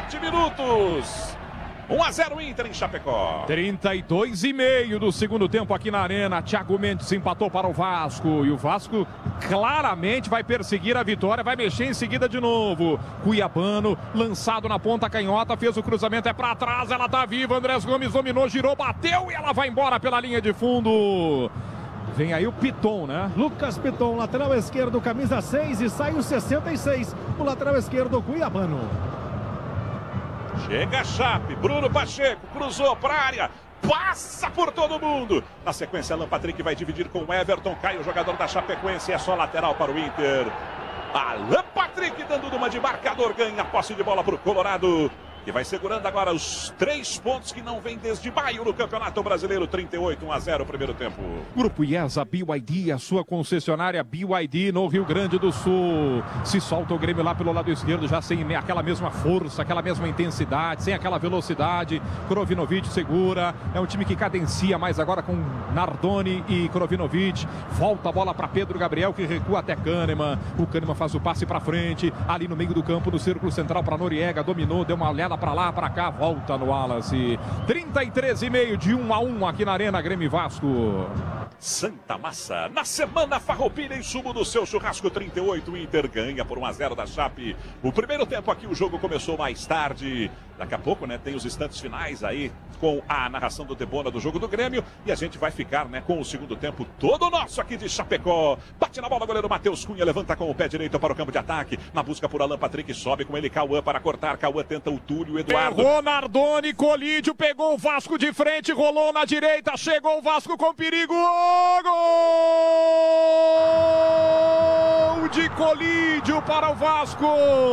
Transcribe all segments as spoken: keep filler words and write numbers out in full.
vinte minutos. um a zero Inter em Chapecó. trinta e dois e meio do segundo tempo aqui na Arena. Thiago Mendes empatou para o Vasco. E o Vasco claramente vai perseguir a vitória. Vai mexer em seguida de novo. Cuiabano, lançado na ponta canhota. Fez o cruzamento, é para trás. Ela tá viva. Andrés Gomes dominou, girou, bateu. E ela vai embora pela linha de fundo. Vem aí o Piton, né? Lucas Piton, lateral esquerdo, camisa seis. E sai o sessenta e seis. O lateral esquerdo, Cuiabano. Chega a Chape, Bruno Pacheco, cruzou para a área, passa por todo mundo. Na sequência, Alan Patrick vai dividir com o Everton, cai o jogador da Chapecoense, é só lateral para o Inter. Alan Patrick dando uma de marcador, ganha a posse de bola para o Colorado. E vai segurando agora os três pontos que não vêm desde maio no Campeonato Brasileiro. trinta e oito, um a zero, primeiro tempo. Grupo IESA B Y D, a sua concessionária B Y D no Rio Grande do Sul. Se solta o Grêmio lá pelo lado esquerdo, já sem aquela mesma força, aquela mesma intensidade, sem aquela velocidade. Krovinovic segura, é um time que cadencia mais agora com Nardoni e Krovinovic. Volta a bola para Pedro Gabriel, que recua até Kahneman. O Kahneman faz o passe para frente, ali no meio do campo, no círculo central para Noriega, dominou, deu uma olhada para lá, para cá, volta no Wallace. trinta e três e meio de um a um aqui na Arena, Grêmio e Vasco. Santa Massa, na semana Farroupilha em sumo do seu churrasco. Trinta e oito, o Inter ganha por um a zero da Chape. O primeiro tempo aqui, o jogo começou mais tarde. Daqui a pouco, né, tem os instantes finais aí com a narração do Debona do jogo do Grêmio. E a gente vai ficar, né, com o segundo tempo todo nosso aqui de Chapecó. Bate na bola, goleiro Matheus Cunha, levanta com o pé direito para o campo de ataque. Na busca por Alan Patrick, sobe com ele Cauã para cortar. Cauã tenta o Túlio, Eduardo. Errou Nardoni, Colídio, pegou o Vasco de frente, rolou na direita, chegou o Vasco com perigo. Gol de Colídio para o Vasco.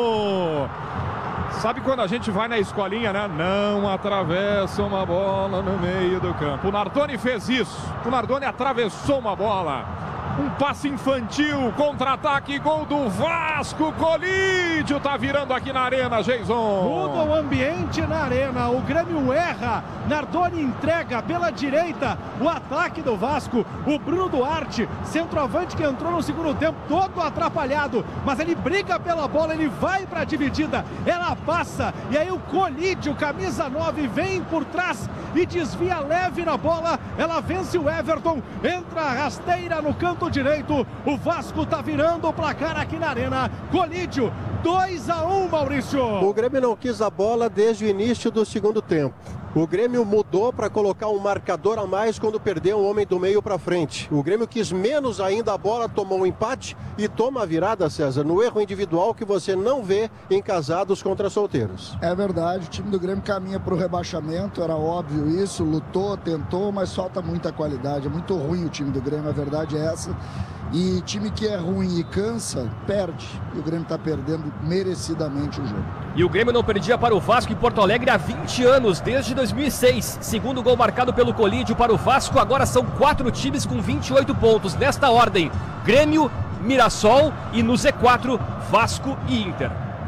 Sabe quando a gente vai na escolinha, né? Não atravessa uma bola no meio do campo. O Nardoni fez isso. O Nardoni atravessou uma bola. Um passe infantil, contra-ataque, gol do Vasco. Colídio tá virando aqui na Arena, Jason. Muda o ambiente na Arena. O Grêmio erra. Nardoni entrega pela direita o ataque do Vasco. O Bruno Duarte, centroavante que entrou no segundo tempo, todo atrapalhado. Mas ele briga pela bola, ele vai para a dividida. Ela passa. E aí o Colídio, camisa nove, vem por trás e desvia leve na bola. Ela vence o Everton. Entra rasteira no canto direito. O Vasco tá virando o placar aqui na Arena. Colídio, dois a um, Maurício. O Grêmio não quis a bola desde o início do segundo tempo. O Grêmio mudou para colocar um marcador a mais quando perdeu um homem do meio para frente. O Grêmio quis menos ainda a bola, tomou um empate e toma a virada, César, no erro individual que você não vê em casados contra solteiros. É verdade, o time do Grêmio caminha para o rebaixamento, era óbvio isso, lutou, tentou, mas falta muita qualidade. É muito ruim o time do Grêmio, a verdade é essa. E time que é ruim e cansa, perde. E o Grêmio está perdendo merecidamente o jogo. E o Grêmio não perdia para o Vasco em Porto Alegre há vinte anos, desde dois mil e seis. Segundo gol marcado pelo Colídio para o Vasco, agora são quatro times com vinte e oito pontos. Nesta ordem, Grêmio, Mirassol e no Z quatro, Vasco e Inter.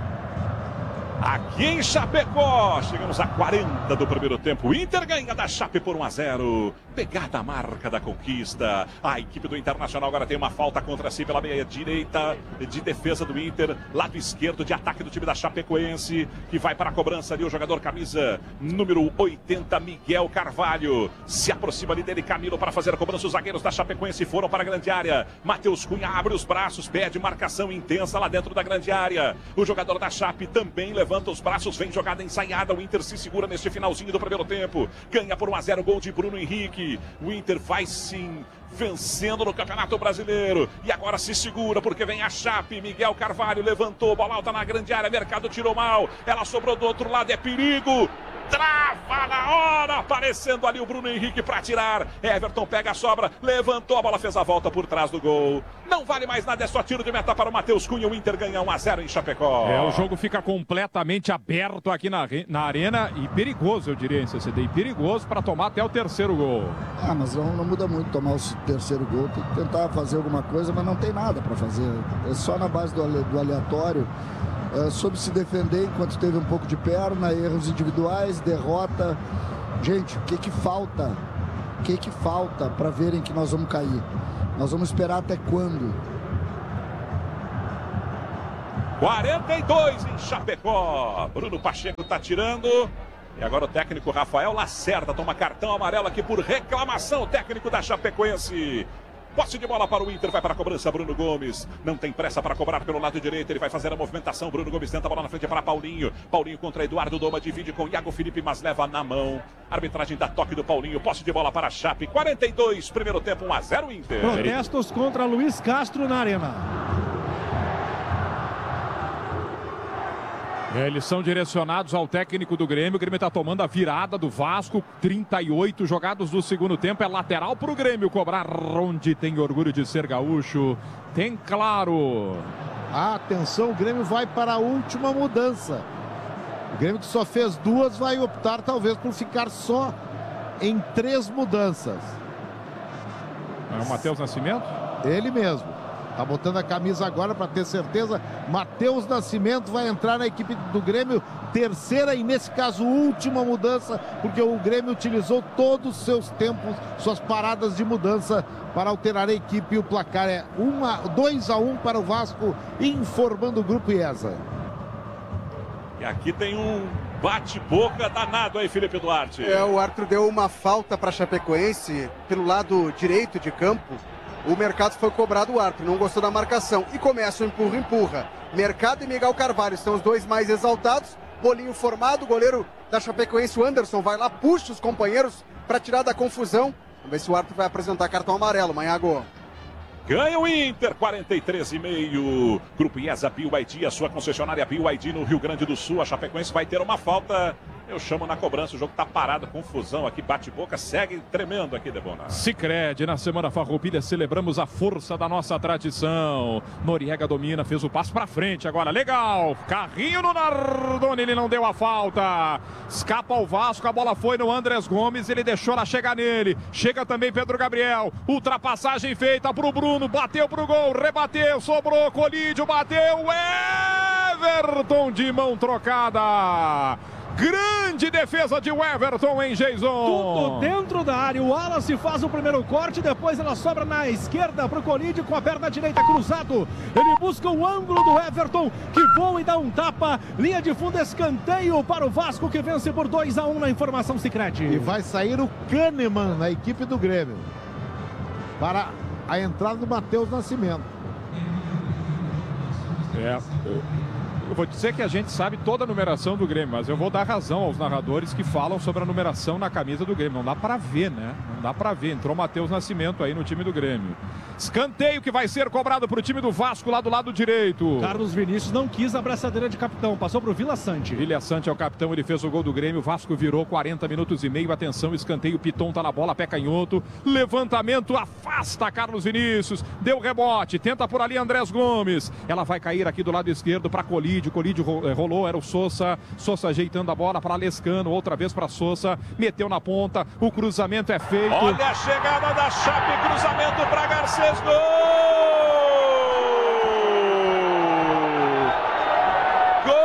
Aqui em Chapecó, chegamos a quarenta do primeiro tempo. O Inter ganha da Chape por um a zero. Pegada a marca da conquista. A equipe do Internacional agora tem uma falta contra si pela meia direita de defesa do Inter. Lado esquerdo de ataque do time da Chapecoense, que vai para a cobrança ali o jogador camisa número oitenta, Miguel Carvalho. Se aproxima ali dele Camilo para fazer a cobrança. Os zagueiros da Chapecoense foram para a grande área. Matheus Cunha abre os braços, pede marcação intensa lá dentro da grande área. O jogador da Chape também levanta os braços, vem jogada ensaiada. O Inter se segura neste finalzinho do primeiro tempo. Ganha por um a zero, gol de Bruno Henrique. O Inter vai sim vencendo no Campeonato Brasileiro. E agora se segura porque vem a Chape. Miguel Carvalho levantou, bola alta na grande área. Mercado tirou mal. Ela sobrou do outro lado, é perigo. Trava na hora, aparecendo ali o Bruno Henrique para tirar. Everton pega a sobra, levantou a bola, fez a volta por trás do gol. Não vale mais nada, é só tiro de meta para o Matheus Cunha. O Inter ganha um a zero em Chapecó. É, o jogo fica completamente aberto aqui na, na arena e perigoso, eu diria, em C C D. E perigoso para tomar até o terceiro gol. Ah, mas não, não muda muito tomar o terceiro gol. Tem que tentar fazer alguma coisa, mas não tem nada para fazer. É só na base do, do aleatório. Uh, soube se defender enquanto teve um pouco de perna, erros individuais, derrota. Gente, o que que falta? O que que falta para verem que nós vamos cair? Nós vamos esperar até quando? quarenta e dois em Chapecó. Bruno Pacheco tá tirando. E agora o técnico Rafael Lacerda toma cartão amarelo aqui por reclamação. O técnico da Chapecoense. Posse de bola para o Inter, vai para a cobrança Bruno Gomes. Não tem pressa para cobrar pelo lado direito, ele vai fazer a movimentação. Bruno Gomes tenta a bola na frente para Paulinho. Paulinho contra Eduardo Doma, divide com Iago Felipe, mas leva na mão. Arbitragem dá toque do Paulinho, posse de bola para a Chape. quarenta e dois, primeiro tempo, um a zero Inter. Protestos contra Luiz Castro na arena. É, eles são direcionados ao técnico do Grêmio. O Grêmio está tomando a virada do Vasco. trinta e oito jogados do segundo tempo. É lateral para o Grêmio cobrar, onde tem orgulho de ser gaúcho. Tem claro. Atenção, o Grêmio vai para a última mudança. O Grêmio que só fez duas vai optar talvez por ficar só em três mudanças. É o Matheus Nascimento? Ele mesmo. Tá botando a camisa agora para ter certeza. Matheus Nascimento vai entrar na equipe do Grêmio. Terceira e, nesse caso, última mudança, porque o Grêmio utilizou todos os seus tempos, suas paradas de mudança para alterar a equipe. E o placar é dois a um para o Vasco, informando o Grupo IESA. E aqui tem um bate-boca danado aí, Felipe Duarte. É, o árbitro deu uma falta para a Chapecoense pelo lado direito de campo. O Mercado foi cobrado, o árbitro não gostou da marcação e começa o empurra-empurra. Mercado e Miguel Carvalho são os dois mais exaltados. Bolinho formado, o goleiro da Chapecoense, o Anderson, vai lá, puxa os companheiros para tirar da confusão. Vamos ver se o árbitro vai apresentar cartão amarelo, Manhago. Ganha o Inter, quarenta e três e meio. Grupo IESA B Y D, a sua concessionária B Y D no Rio Grande do Sul. A Chapecoense vai ter uma falta. Eu chamo na cobrança, o jogo tá parado, confusão aqui, bate-boca, segue tremendo aqui, Debona. Sicredi, na Semana Farroupilha, celebramos a força da nossa tradição. Noriega domina, fez o passo pra frente agora, legal. Carrinho no Nardoni, ele não deu a falta. Escapa o Vasco, a bola foi no Andrés Gomes, ele deixou ela chegar nele. Chega também Pedro Gabriel, ultrapassagem feita pro Bruno, bateu pro gol, rebateu, sobrou, Colídio, bateu, Everton de mão trocada. Grande defesa de Everton, hein, Jason? Tudo dentro da área. O Wallace faz o primeiro corte, depois ela sobra na esquerda para o Colídio com a perna direita cruzado. Ele busca o ângulo do Everton, que voa e dá um tapa. Linha de fundo, escanteio para o Vasco, que vence por dois a um na informação Sicredi. E vai sair o Kahneman na equipe do Grêmio para a entrada do Matheus Nascimento. É, eu vou dizer que a gente sabe toda a numeração do Grêmio, mas eu vou dar razão aos narradores que falam sobre a numeração na camisa do Grêmio. Não dá pra ver, né? Não dá pra ver. Entrou o Matheus Nascimento aí no time do Grêmio. Escanteio que vai ser cobrado pro time do Vasco lá do lado direito. Carlos Vinícius não quis a abraçadeira de capitão, passou pro Vila Sante. Vila Sante é o capitão, ele fez o gol do Grêmio. O Vasco virou quarenta minutos e meio. Atenção, escanteio, Piton tá na bola, pé canhoto. Levantamento, afasta Carlos Vinícius. Deu rebote, tenta por ali Andrés Gomes. Ela vai cair aqui do lado esquerdo para Colídio. Colídio rolou, era o Sousa. Sousa ajeitando a bola para Lescano, outra vez para Sousa. Meteu na ponta, o cruzamento é feito. Olha a chegada da Chape, cruzamento para Garcês, gol! Gol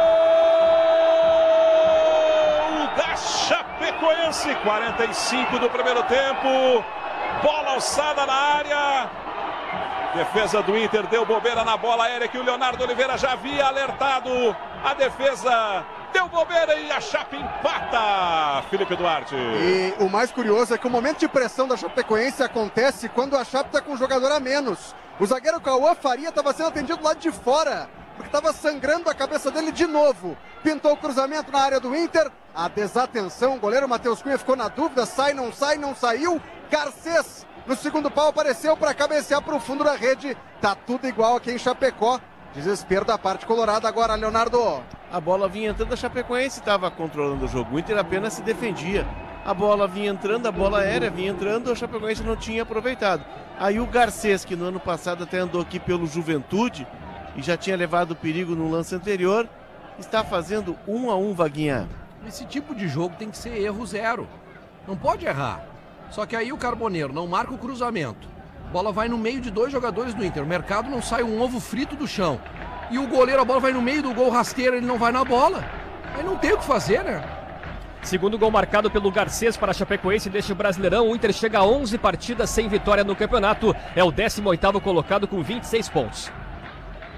da Chapecoense, quarenta e cinco do primeiro tempo. Bola alçada na área. Defesa do Inter deu bobeira na bola aérea que o Leonardo Oliveira já havia alertado. A defesa deu bobeira e a Chape empata, Felipe Duarte. E o mais curioso é que o momento de pressão da Chapecoense acontece quando a Chape está com um jogador a menos. O zagueiro Cauã Faria estava sendo atendido do lado de fora, porque estava sangrando a cabeça dele de novo. Pintou o cruzamento na área do Inter. A desatenção, o goleiro Matheus Cunha ficou na dúvida, sai, não sai, não saiu. Garcês no segundo pau apareceu para cabecear para o fundo da rede. Tá tudo igual aqui em Chapecó. Desespero da parte colorada agora, Leonardo. A bola vinha entrando, a Chapecoense estava controlando o jogo. O Inter apenas se defendia. A bola vinha entrando, a bola aérea vinha entrando, a Chapecoense não tinha aproveitado. Aí o Garcês, que no ano passado até andou aqui pelo Juventude e já tinha levado perigo no lance anterior, está fazendo um a um, Vaguinha. Esse tipo de jogo tem que ser erro zero. Não pode errar. Só que aí o Carboneiro não marca o cruzamento. A bola vai no meio de dois jogadores do Inter. O Mercado não sai um ovo frito do chão. E o goleiro, a bola vai no meio do gol rasteiro, ele não vai na bola. Aí não tem o que fazer, né? Segundo gol marcado pelo Garcês para a Chapecoense deste Brasileirão. O Inter chega a onze partidas sem vitória no campeonato. É o décimo oitavo colocado com vinte e seis pontos.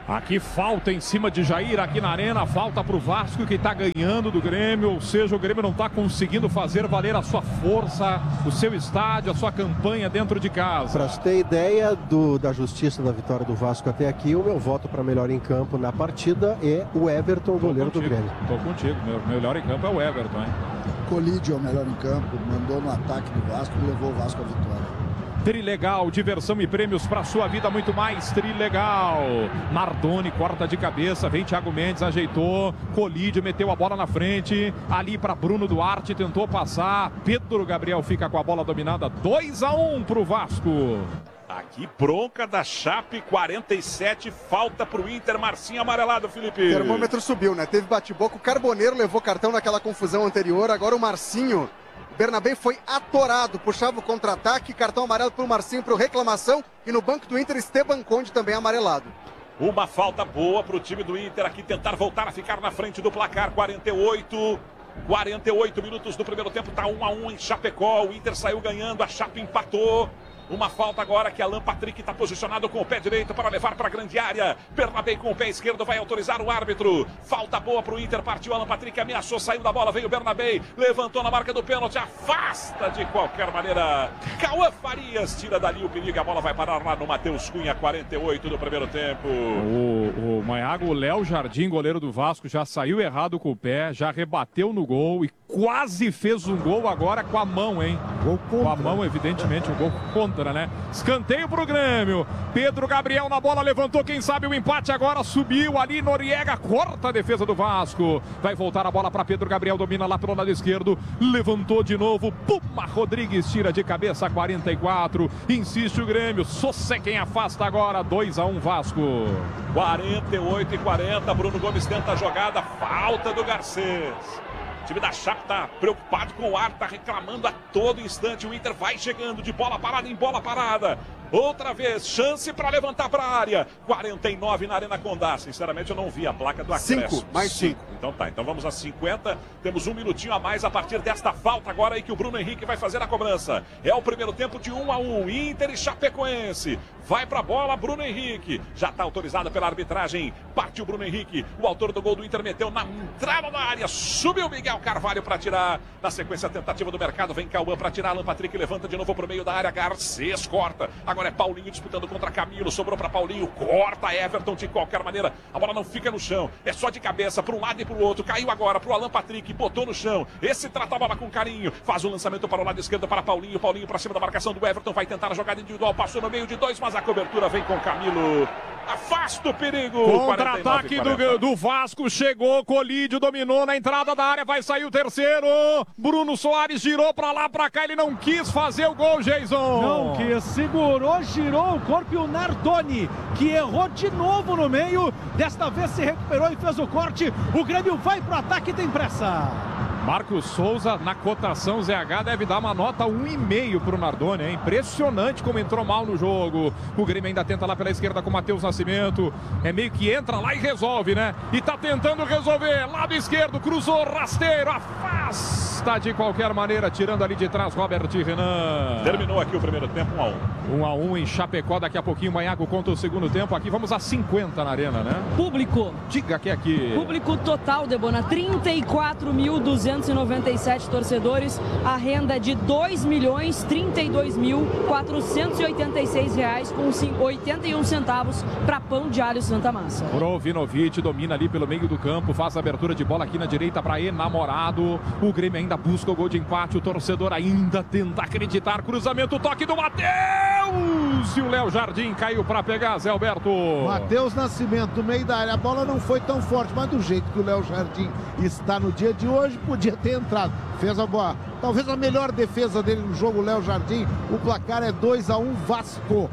Aqui falta em cima de Jair, aqui na arena, falta para o Vasco que está ganhando do Grêmio, ou seja, o Grêmio não está conseguindo fazer valer a sua força, o seu estádio, a sua campanha dentro de casa. Para ter ideia do, da justiça da vitória do Vasco até aqui, o meu voto para melhor em campo na partida é o Everton, goleiro do Grêmio. Estou contigo, meu melhor em campo é o Everton, hein? Colídio é o melhor em campo, mandou no ataque do Vasco e levou o Vasco à vitória. Trilegal, diversão e prêmios para sua vida, muito mais. Trilegal. Nardoni corta de cabeça, vem Thiago Mendes, ajeitou. Colídio meteu a bola na frente. Ali para Bruno Duarte, tentou passar. Pedro Gabriel fica com a bola dominada. dois a um para o Vasco. Aqui, bronca da Chape, quarenta e sete, falta pro Inter, Marcinho amarelado, Felipe. O termômetro subiu, né? Teve bate-boca, o Carboneiro levou cartão naquela confusão anterior, agora o Marcinho, Bernabé foi atorado, puxava o contra-ataque, cartão amarelo pro Marcinho, pro reclamação, e no banco do Inter, Esteban Conde também amarelado. Uma falta boa pro time do Inter aqui, tentar voltar a ficar na frente do placar, quarenta e oito... quarenta e oito minutos do primeiro tempo, tá um a um em Chapecó, o Inter saiu ganhando, a Chape empatou. Uma falta agora que Alan Patrick está posicionado com o pé direito para levar para a grande área. Bernabé com o pé esquerdo vai autorizar o árbitro. Falta boa para o Inter, partiu Alan Patrick, ameaçou, saiu da bola, veio Bernabé, levantou na marca do pênalti, afasta de qualquer maneira. Cauã Farias tira dali o perigo, a bola vai parar lá no Matheus Cunha, quarenta e oito do primeiro tempo. O, o Maiago, o Léo Jardim, goleiro do Vasco, já saiu errado com o pé, já rebateu no gol e quase fez um gol agora com a mão, hein? Gol contra. Com a mão, evidentemente, um gol contra, né? Escanteio pro Grêmio. Pedro Gabriel na bola, levantou, quem sabe o empate agora, subiu ali, Noriega corta a defesa do Vasco. Vai voltar a bola para Pedro Gabriel, domina lá pelo lado esquerdo, levantou de novo, Puma Rodrigues tira de cabeça, quarenta e quatro, insiste o Grêmio, Sossé quem afasta agora, dois a um Vasco. quarenta e oito e quarenta, Bruno Gomes tenta a jogada, falta do Garcês. O time da Chape está preocupado com o ar, está reclamando a todo instante. O Inter vai chegando de bola parada em bola parada. Outra vez, chance para levantar para a área. quarenta e nove na Arena Condá. Sinceramente, eu não vi a placa do acréscimo. cinco, mais cinco. Então tá, então vamos a cinquenta. Temos um minutinho a mais a partir desta falta agora aí que o Bruno Henrique vai fazer a cobrança. É o primeiro tempo de um a um. Inter e Chapecoense. Vai para a bola, Bruno Henrique. Já está autorizado pela arbitragem. Partiu Bruno Henrique. O autor do gol do Inter meteu na entrada da área. Subiu Miguel Carvalho para tirar. Na sequência, a tentativa do mercado. Vem Cauã para tirar. Alan Patrick levanta de novo para o meio da área. Garcês corta. Agora é Paulinho disputando contra Camilo. Sobrou para Paulinho. Corta Everton de qualquer maneira. A bola não fica no chão. É só de cabeça para um lado e para o outro. Caiu agora para o Alan Patrick. Botou no chão. Esse trata a bola com carinho. Faz o lançamento para o lado esquerdo para Paulinho. Paulinho para cima da marcação do Everton. Vai tentar a jogada individual. Passou no meio de dois, mas a cobertura vem com Camilo. Afasta o perigo. Contra-ataque do, do Vasco. Chegou. Colídio dominou na entrada da área. Vai sair o terceiro. Bruno Soares girou para lá, para cá. Ele não quis fazer o gol, Jason. Não quis. Segurou, girou o corpo e o Nardoni, que errou de novo no meio. Desta vez se recuperou e fez o corte. O Grêmio vai pro ataque e tem pressa. Marcos Souza, na cotação Z H, deve dar uma nota um e meio para o Nardoni. É impressionante como entrou mal no jogo. O Grêmio ainda tenta lá pela esquerda com o Matheus Nascimento. É meio que entra lá e resolve, né? E tá tentando resolver. Lado esquerdo, cruzou, rasteiro, afasta de qualquer maneira, tirando ali de trás Robert Renan. Terminou aqui o primeiro tempo, um a um. um a um em Chapecó, daqui a pouquinho o Maiago conta o segundo tempo. Aqui vamos a cinquenta na arena, né? Público. Diga que é aqui. Público total, Debona, trinta e quatro mil duzentos e noventa e sete torcedores, a renda de dois milhões trinta e dois mil quatrocentos e oitenta e seis reais com oitenta e um centavos para Pão de Alho Santa Massa. Brovinovic domina ali pelo meio do campo, faz a abertura de bola aqui na direita para Enamorado. O Grêmio ainda busca o gol de empate, o torcedor ainda tenta acreditar. Cruzamento, toque do Matheus! E o Léo Jardim caiu para pegar, Zé Alberto. Matheus Nascimento no meio da área, a bola não foi tão forte, mas do jeito que o Léo Jardim está no dia de hoje, podia ter entrado. Fez a boa, talvez a melhor defesa dele no jogo, Léo Jardim. O placar é dois a um Vasco.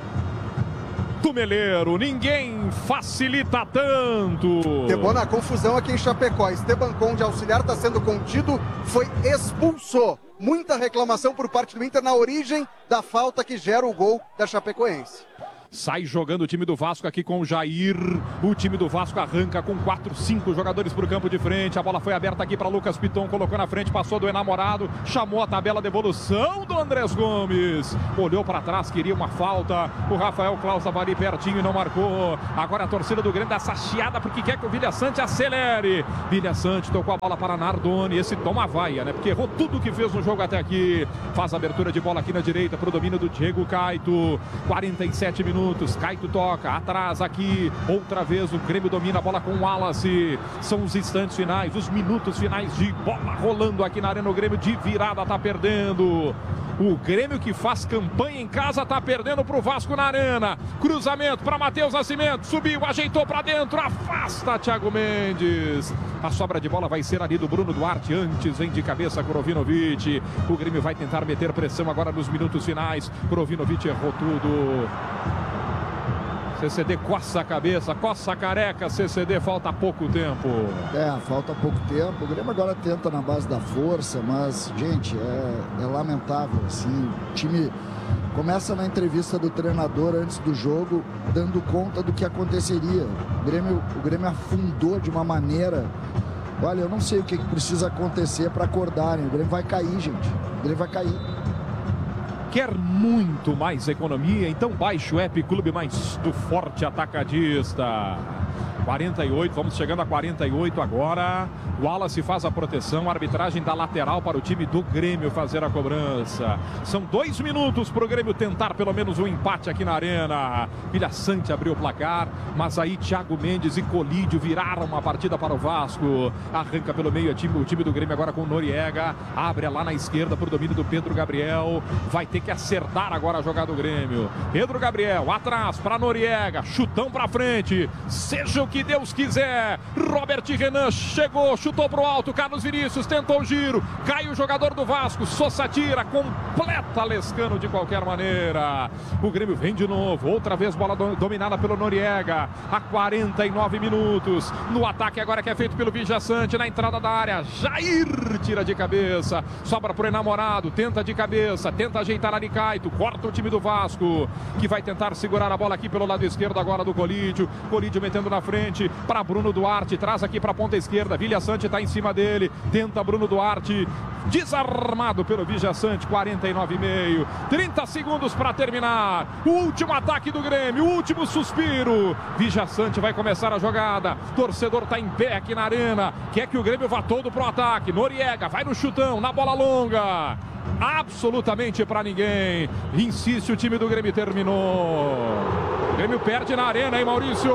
Tumeleiro, ninguém facilita tanto. Debona, a confusão aqui em Chapecó. Esteban Conde, auxiliar, está sendo contido, foi expulso. Muita reclamação por parte do Inter na origem da falta que gera o gol da Chapecoense. Sai jogando o time do Vasco aqui com o Jair. O time do Vasco arranca com quatro, cinco jogadores para o campo de frente. A bola foi aberta aqui para Lucas Piton, colocou na frente, passou do enamorado, chamou a tabela de evolução do Andrés Gomes. Olhou para trás, queria uma falta. O Rafael Claus estava ali pertinho e não marcou. Agora a torcida do Grêmio dá essa chiada porque quer que o Vilha Sante acelere. Vilha Sante tocou a bola para Nardoni. Esse toma vaia, né? Porque errou tudo que fez no jogo até aqui. Faz a abertura de bola aqui na direita para o domínio do Diego Caito. quarenta e sete minutos. Caito toca, atrás aqui, outra vez o Grêmio domina a bola com o Wallace. São os instantes finais, os minutos finais de bola rolando aqui na Arena. O Grêmio de virada tá perdendo. O Grêmio que faz campanha em casa tá perdendo pro Vasco na Arena. Cruzamento para Matheus Nascimento, subiu, ajeitou para dentro, afasta Thiago Mendes. A sobra de bola vai ser ali do Bruno Duarte, antes vem de cabeça Kurovinovic. O Grêmio vai tentar meter pressão agora nos minutos finais. Kurovinovic errou tudo. C C D coça a cabeça, coça a careca, C C D, falta pouco tempo. É, falta pouco tempo. O Grêmio agora tenta na base da força, mas, gente, é, é lamentável, assim. O time começa na entrevista do treinador antes do jogo, dando conta do que aconteceria. O Grêmio, o Grêmio afundou de uma maneira... Olha, eu não sei o que precisa acontecer para acordarem. O Grêmio vai cair, gente. O Grêmio vai cair. Quer muito mais economia? Então baixe o app Clube Mais do Forte Atacadista. quarenta e oito, vamos chegando a quarenta e oito agora. O Wallace faz a proteção, a arbitragem da lateral para o time do Grêmio fazer a cobrança. São dois minutos para o Grêmio tentar pelo menos um empate aqui na Arena. Vilha Sante abriu o placar, mas aí Thiago Mendes e Colídio viraram uma partida para o Vasco. Arranca pelo meio o time, o time do Grêmio agora com o Noriega. Abre lá na esquerda para o domínio do Pedro Gabriel. Vai ter que acertar agora a jogada do Grêmio. Pedro Gabriel atrás para Noriega, chutão para frente. Seja o que Deus quiser. Robert Renan chegou, chutou pro alto. Carlos Vinícius tentou o giro. Cai o jogador do Vasco. Sousa tira, completa Lescano de qualquer maneira. O Grêmio vem de novo. Outra vez bola do, dominada pelo Noriega. A quarenta e nove minutos. No ataque agora que é feito pelo Vilha Sante. Na entrada da área. Jair tira de cabeça. Sobra pro enamorado. Tenta de cabeça. Tenta ajeitar ali Caito. Corta o time do Vasco. Que vai tentar segurar a bola aqui pelo lado esquerdo agora do Colídio. Colídio metendo na frente para Bruno Duarte, traz aqui para a ponta esquerda, Vilha Sante está em cima dele, tenta Bruno Duarte, desarmado pelo Vilha Sante, quarenta e nove e meio, trinta segundos para terminar, o último ataque do Grêmio, o último suspiro, Vilha Sante vai começar a jogada, torcedor está em pé aqui na Arena, quer que o Grêmio vá todo pro ataque, Noriega vai no chutão, na bola longa, absolutamente para ninguém, insiste o time do Grêmio, terminou, o Grêmio perde na Arena, hein, Maurício?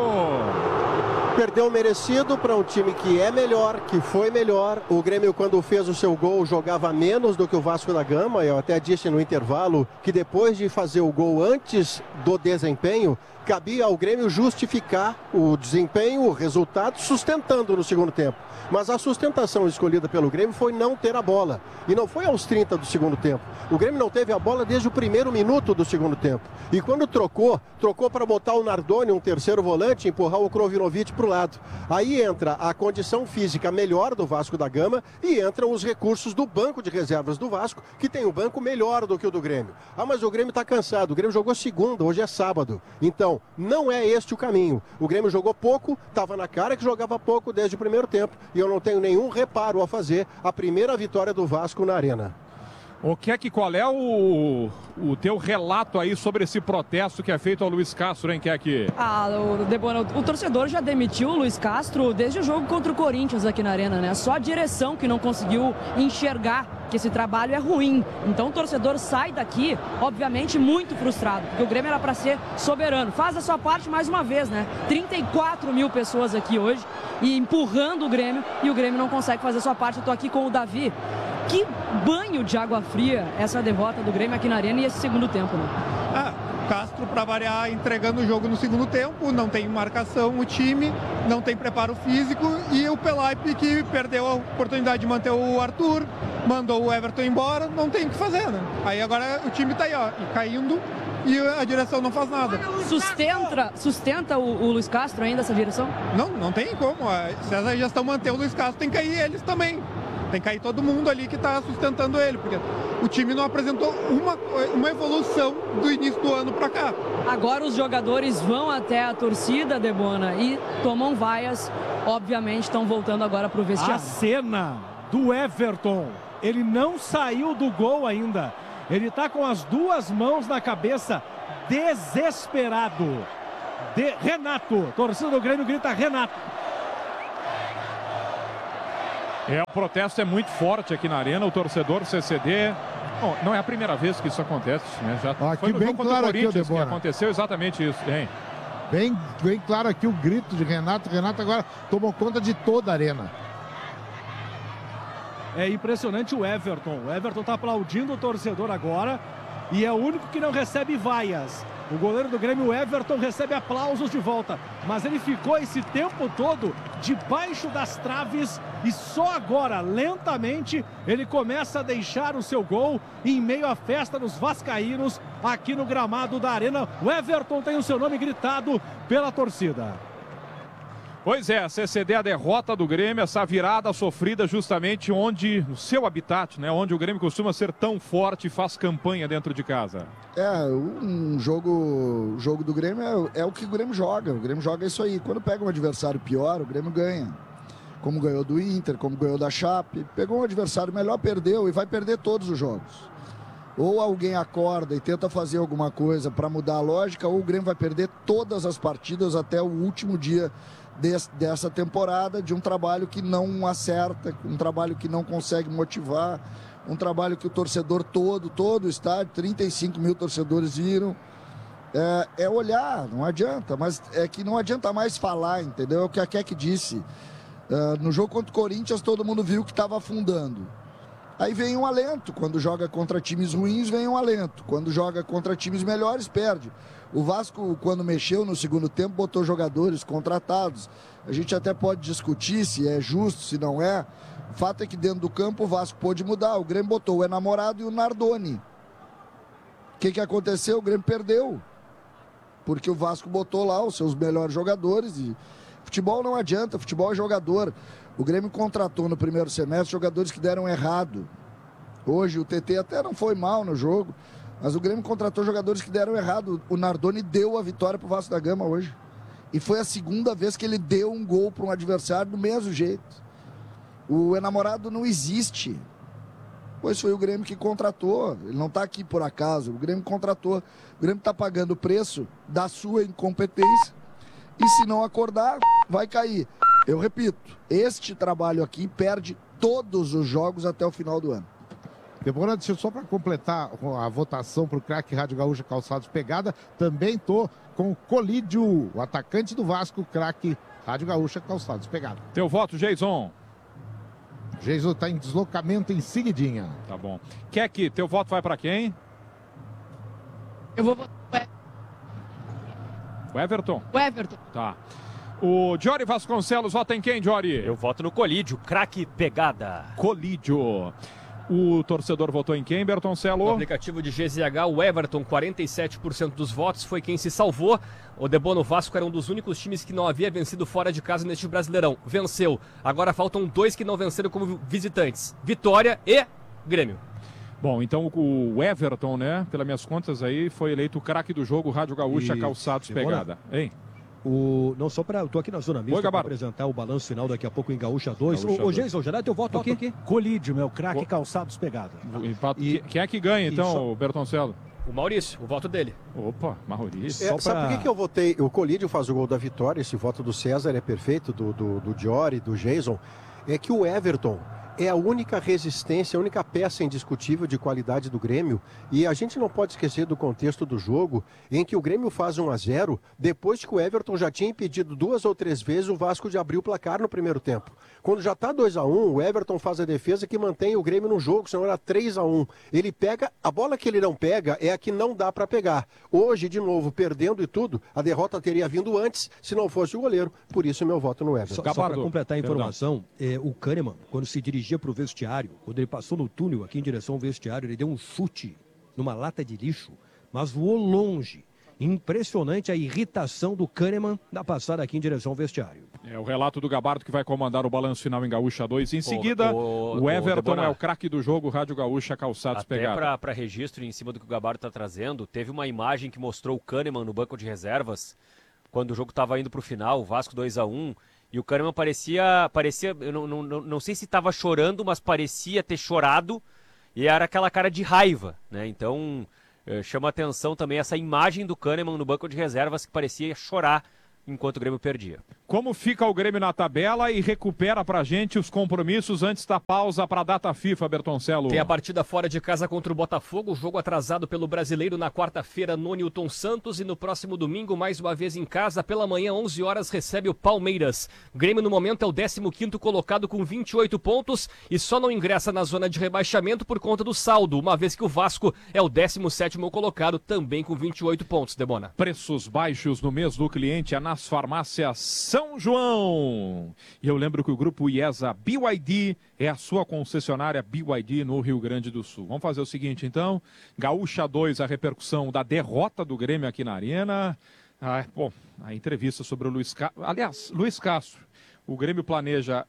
Perdeu merecido para um time que é melhor, que foi melhor. O Grêmio, quando fez o seu gol, jogava menos do que o Vasco da Gama. Eu até disse no intervalo que depois de fazer o gol antes do desempenho, cabia ao Grêmio justificar o desempenho, o resultado, sustentando no segundo tempo. Mas a sustentação escolhida pelo Grêmio foi não ter a bola. E não foi aos trinta do segundo tempo. O Grêmio não teve a bola desde o primeiro minuto do segundo tempo. E quando trocou, trocou para botar o Nardoni, um terceiro volante, e empurrar o Kurovinovic para o lado. Aí entra a condição física melhor do Vasco da Gama e entram os recursos do banco de reservas do Vasco, que tem um banco melhor do que o do Grêmio. Ah, mas o Grêmio está cansado. O Grêmio jogou segunda, hoje é sábado. Então, não é este o caminho. O Grêmio jogou pouco, estava na cara que jogava pouco desde o primeiro tempo. E eu não tenho nenhum reparo a fazer. A primeira vitória do Vasco na Arena. O que é que qual é o, o teu relato aí sobre esse protesto que é feito ao Luiz Castro, hein, Kek? Ah, o, Debona, o, o torcedor já demitiu o Luiz Castro desde o jogo contra o Corinthians aqui na Arena, né? Só a direção que não conseguiu enxergar que esse trabalho é ruim. Então o torcedor sai daqui, obviamente, muito frustrado, porque o Grêmio era para ser soberano. Faz a sua parte mais uma vez, né? trinta e quatro mil pessoas aqui hoje e empurrando o Grêmio, e o Grêmio não consegue fazer a sua parte. Eu tô aqui com o Davi. Que banho de água fria essa derrota do Grêmio aqui na Arena e esse segundo tempo, né? Ah, Castro, para variar, entregando o jogo no segundo tempo, não tem marcação o time, não tem preparo físico, e o Pelaipe, que perdeu a oportunidade de manter o Arthur, mandou o Everton embora, não tem o que fazer, né? Aí agora o time tá aí, ó, e caindo, e a direção não faz nada. Sustenta, sustenta o, o Luiz Castro ainda essa direção? Não, não tem como. Se essa gestão manter o Luiz Castro, tem que cair eles também. Tem que cair todo mundo ali que está sustentando ele, porque o time não apresentou uma, uma evolução do início do ano para cá. Agora os jogadores vão até a torcida, Debona, e tomam vaias. Obviamente estão voltando agora para o vestiário. A cena do Everton, ele não saiu do gol ainda. Ele está com as duas mãos na cabeça, desesperado. De Renato, torcida do Grêmio grita Renato. É, o protesto é muito forte aqui na arena, o torcedor C C D. Bom, não é a primeira vez que isso acontece, né? Já aqui foi no bem jogo contra claro o aqui, Corinthians que Debora. aconteceu exatamente isso, hein? Bem, bem claro aqui o grito de Renato. Renato agora tomou conta de toda a arena. É impressionante o Everton. O Everton está aplaudindo o torcedor agora e é o único que não recebe vaias. O goleiro do Grêmio, Everton, recebe aplausos de volta, mas ele ficou esse tempo todo debaixo das traves e só agora, lentamente, ele começa a deixar o seu gol em meio à festa dos vascaínos aqui no gramado da arena. O Everton tem o seu nome gritado pela torcida. Pois é, a C C D, a derrota do Grêmio, essa virada sofrida justamente onde, no seu habitat, né, onde o Grêmio costuma ser tão forte e faz campanha dentro de casa. É, um jogo, o jogo do Grêmio é, é o que o Grêmio joga, o Grêmio joga isso aí. Quando pega um adversário pior, o Grêmio ganha. Como ganhou do Inter, como ganhou da Chape. Pegou um adversário melhor, perdeu e vai perder todos os jogos. Ou alguém acorda e tenta fazer alguma coisa para mudar a lógica, ou o Grêmio vai perder todas as partidas até o último dia dessa temporada, de um trabalho que não acerta, um trabalho que não consegue motivar, um trabalho que o torcedor todo, todo o estádio, trinta e cinco mil torcedores viram. É, é olhar, não adianta, mas é que não adianta mais falar, entendeu? É o que a Keck disse. É, no jogo contra o Corinthians, todo mundo viu que estava afundando. Aí vem um alento, quando joga contra times ruins, vem um alento. Quando joga contra times melhores, perde. O Vasco, quando mexeu no segundo tempo, botou jogadores contratados. A gente até pode discutir se é justo, se não é. O fato é que dentro do campo o Vasco pôde mudar. O Grêmio botou o Enamorado e o Nardoni. O que, que aconteceu? O Grêmio perdeu. Porque o Vasco botou lá os seus melhores jogadores. E futebol não adianta, futebol é jogador. O Grêmio contratou no primeiro semestre jogadores que deram errado. Hoje o T T até não foi mal no jogo, mas o Grêmio contratou jogadores que deram errado. O Nardoni deu a vitória pro Vasco da Gama hoje. E foi a segunda vez que ele deu um gol para um adversário do mesmo jeito. O Enamorado não existe. Pois foi o Grêmio que contratou. Ele não está aqui por acaso. O Grêmio contratou. O Grêmio está pagando o preço da sua incompetência. E se não acordar, vai cair. Eu repito, este trabalho aqui perde todos os jogos até o final do ano. Debora, deixa eu só para completar a votação para o craque Rádio Gaúcha Calçados Pegada, também tô com o Colídio, o atacante do Vasco, craque Rádio Gaúcha Calçados Pegada. Teu voto, Jason? Jason está em deslocamento em seguidinha. Tá bom. Keck, teu voto vai para quem? Eu vou votar o Everton. o Everton. Tá. O Jory Vasconcelos vota em quem, Jory? Eu voto no Colídio, craque Pegada. Colídio. O torcedor votou em quem, Bertoncelo? No aplicativo de G Z H, o Everton, quarenta e sete por cento dos votos, foi quem se salvou. O Debono Vasco era um dos únicos times que não havia vencido fora de casa neste Brasileirão. Venceu. Agora faltam dois que não venceram como visitantes. Vitória e Grêmio. Bom, então o Everton, né, pelas minhas contas aí, foi eleito o craque do jogo, Rádio Gaúcha e... Calçados Pegada. Hein? O, não só para. Eu tô aqui na zona mista para apresentar o balanço final daqui a pouco em Gaúcha dois. Gaúcha ô, ô Jason, já dá teu voto aqui? aqui? Colídio, meu craque o... Calçados Pegada. E, quem é que ganha, então, só... o Bertoncelo? O Maurício, o voto dele. Opa, Maurício. É, pra... Sabe por que, que eu votei? O Colídio faz o gol da vitória, esse voto do César é perfeito, do, do, do Diori, do Jason. É que o Everton é a única resistência, a única peça indiscutível de qualidade do Grêmio. E a gente não pode esquecer do contexto do jogo, em que o Grêmio faz um a zero, depois que o Everton já tinha impedido duas ou três vezes o Vasco de abrir o placar no primeiro tempo. Quando já está dois a um, o Everton faz a defesa que mantém o Grêmio no jogo, senão era três a um. Ele pega, a bola que ele não pega é a que não dá para pegar. Hoje, de novo, perdendo e tudo, a derrota teria vindo antes, se não fosse o goleiro. Por isso, meu voto no Everton. Só, só para completar a informação, é, o Kahneman, quando se dirigia para o vestiário, quando ele passou no túnel aqui em direção ao vestiário, ele deu um chute numa lata de lixo, mas voou longe. Impressionante a irritação do Kahneman na passada aqui em direção ao vestiário. É o relato do Gabardo que vai comandar o balanço final em Gaúcha dois. Em Ô, seguida, ô, o Everton ô, é o craque do jogo, Rádio Gaúcha, Calçados Pegada. Até para registro, em cima do que o Gabardo está trazendo, teve uma imagem que mostrou o Kahneman no banco de reservas, quando o jogo estava indo para o final, o Vasco dois a um, e o Kahneman parecia, parecia eu não, não, não, não sei se estava chorando, mas parecia ter chorado, e era aquela cara de raiva, né? Então, eh, chama atenção também essa imagem do Kahneman no banco de reservas, que parecia chorar enquanto o Grêmio perdia. Como fica o Grêmio na tabela e recupera pra gente os compromissos antes da pausa para a data FIFA, Bertoncello? Tem a partida fora de casa contra o Botafogo, o jogo atrasado pelo Brasileiro na quarta-feira no Newton Santos, e no próximo domingo, mais uma vez em casa, pela manhã, onze horas, recebe o Palmeiras. O Grêmio no momento é o décimo quinto colocado com vinte e oito pontos e só não ingressa na zona de rebaixamento por conta do saldo, uma vez que o Vasco é o décimo sétimo colocado também com vinte e oito pontos, Debona. Preços baixos no mês do cliente é nas farmácias São João. E eu lembro que o grupo IESA B Y D é a sua concessionária B Y D no Rio Grande do Sul. Vamos fazer o seguinte, então. Gaúcha dois, a repercussão da derrota do Grêmio aqui na Arena. Ah, bom, a entrevista sobre o Luiz Castro. Aliás, Luiz Castro, o Grêmio planeja...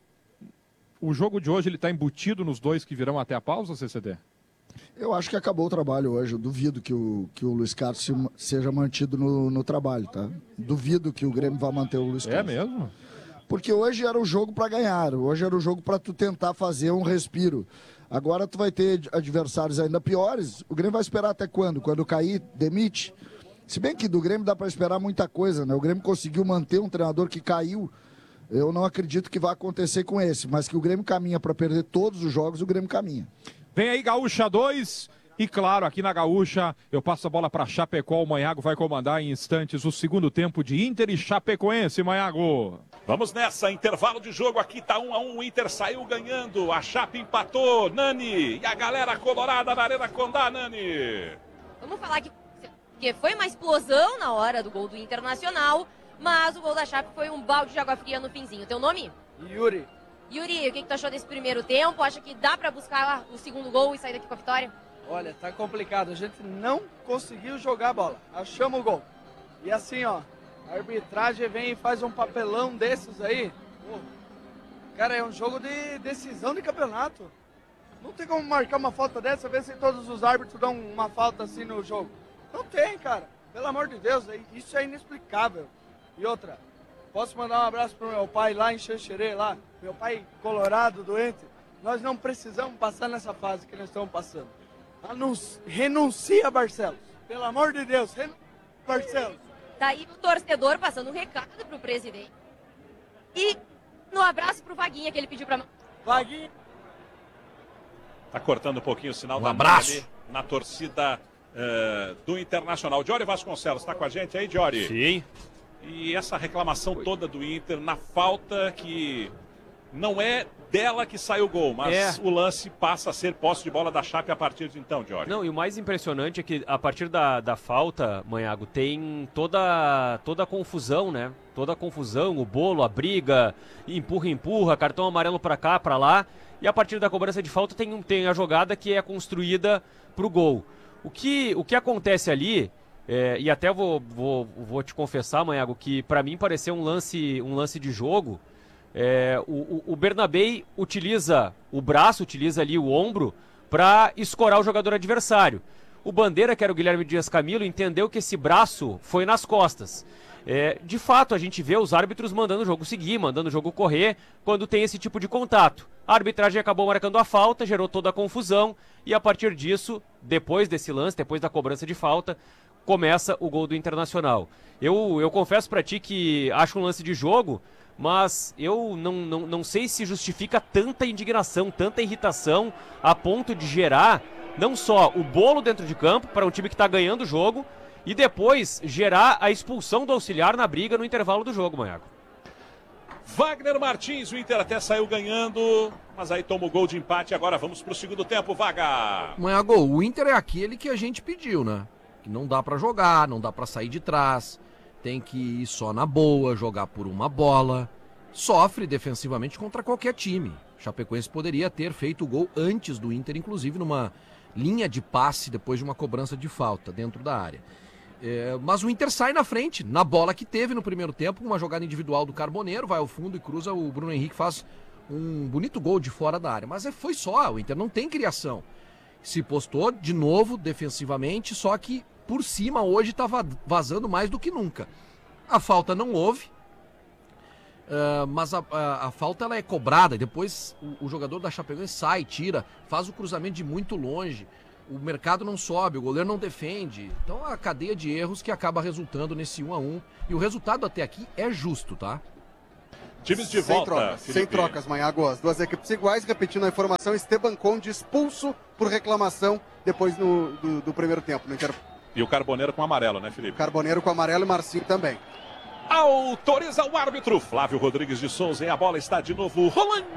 O jogo de hoje ele está embutido nos dois que virão até a pausa, C C D? Eu acho que acabou o trabalho hoje. Eu duvido que o, que o Luiz Carlos se, seja mantido no, no trabalho, tá? Duvido que o Grêmio vá manter o Luiz Carlos. É mesmo? Porque hoje era o jogo para ganhar. Hoje era o jogo para tu tentar fazer um respiro. Agora tu vai ter adversários ainda piores. O Grêmio vai esperar até quando? Quando cair, demite? Se bem que do Grêmio dá para esperar muita coisa, né? O Grêmio conseguiu manter um treinador que caiu. Eu não acredito que vai acontecer com esse. Mas que o Grêmio caminha para perder todos os jogos, o Grêmio caminha. Vem aí Gaúcha dois e claro, aqui na Gaúcha eu passo a bola para Chapecó, o Manhago vai comandar em instantes o segundo tempo de Inter e Chapecoense, Manhago. Vamos nessa, intervalo de jogo aqui, tá um a um, o Inter saiu ganhando, a Chape empatou, Nani, e a galera colorada na Arena Condá, Nani. Vamos falar que, que foi uma explosão na hora do gol do Internacional, mas o gol da Chape foi um balde de água fria no finzinho. Teu nome? Yuri. Yuri, o que, que tu achou desse primeiro tempo? Acha que dá pra buscar o segundo gol e sair daqui com a vitória? Olha, tá complicado. A gente não conseguiu jogar a bola. Achamos o gol. E assim, ó, a arbitragem vem e faz um papelão desses aí. Pô, cara, é um jogo de decisão de campeonato. Não tem como marcar uma falta dessa, ver se todos os árbitros dão uma falta assim no jogo. Não tem, cara. Pelo amor de Deus, isso é inexplicável. E outra, posso mandar um abraço pro meu pai lá em Xanxerê, lá. Meu pai colorado, doente. Nós não precisamos passar nessa fase que nós estamos passando. Anunci... Renuncia, Barcelos. Pelo amor de Deus, renuncia, Barcelos. Tá aí o torcedor passando um recado pro presidente. E no abraço pro Vaguinha que ele pediu pra... Vaguinha. Tá cortando um pouquinho o sinal um da abraço ali na torcida uh, do Internacional. Jory Vasconcelos, tá com a gente aí, Jory? Sim. E essa reclamação toda do Inter na falta que não é dela que sai o gol, mas é. o lance passa a ser posse de bola da Chape a partir de então, Jory. Não, e o mais impressionante é que a partir da, da falta, Manhago, tem toda, toda a confusão, né? Toda a confusão, o bolo, a briga, empurra, empurra, cartão amarelo pra cá, pra lá. E a partir da cobrança de falta tem, tem a jogada que é construída pro gol. O que, o que acontece ali... É, e até vou, vou, vou te confessar, Manhago, que para mim pareceu um lance, um lance de jogo. É, o, o, o Bernabei utiliza o braço, utiliza ali o ombro para escorar o jogador adversário. O Bandeira, que era o Guilherme Dias Camilo, entendeu que esse braço foi nas costas. É, de fato, a gente vê os árbitros mandando o jogo seguir, mandando o jogo correr, quando tem esse tipo de contato. A arbitragem acabou marcando a falta, gerou toda a confusão, e a partir disso, depois desse lance, depois da cobrança de falta, começa o gol do Internacional. Eu, eu confesso pra ti que acho um lance de jogo, mas eu não, não, não sei se justifica tanta indignação, tanta irritação, a ponto de gerar não só o bolo dentro de campo para um time que está ganhando o jogo, e depois gerar a expulsão do auxiliar na briga no intervalo do jogo, Manhago. Wagner Martins, o Inter até saiu ganhando, mas aí toma o gol de empate. Agora vamos pro segundo tempo, Vaga. Manhago, o Inter é aquele que a gente pediu, né? Que não dá pra jogar, não dá pra sair de trás, tem que ir só na boa, jogar por uma bola. Sofre defensivamente contra qualquer time. Chapecoense poderia ter feito o gol antes do Inter, inclusive numa linha de passe depois de uma cobrança de falta dentro da área. É, mas o Inter sai na frente, na bola que teve no primeiro tempo, uma jogada individual do Carboneiro, vai ao fundo e cruza, o Bruno Henrique faz um bonito gol de fora da área. Mas é, foi só, o Inter não tem criação. Se postou de novo defensivamente, só que por cima hoje está vazando mais do que nunca. A falta não houve, uh, mas a, a, a falta ela é cobrada, depois o, o jogador da Chapecoense sai, tira, faz o cruzamento de muito longe. O mercado não sobe, o goleiro não defende. Então a cadeia de erros que acaba resultando nesse um a um. E o resultado até aqui é justo, tá? Times de sem volta, trocas, Felipe. sem trocas, Maiago. As duas equipes iguais, repetindo a informação, Esteban Conde expulso por reclamação depois no, do, do primeiro tempo. No Inter... E o Carboneiro com amarelo, né, Felipe? Carboneiro com amarelo e Marcinho também. Autoriza o árbitro Flávio Rodrigues de Souza e a bola está de novo rolando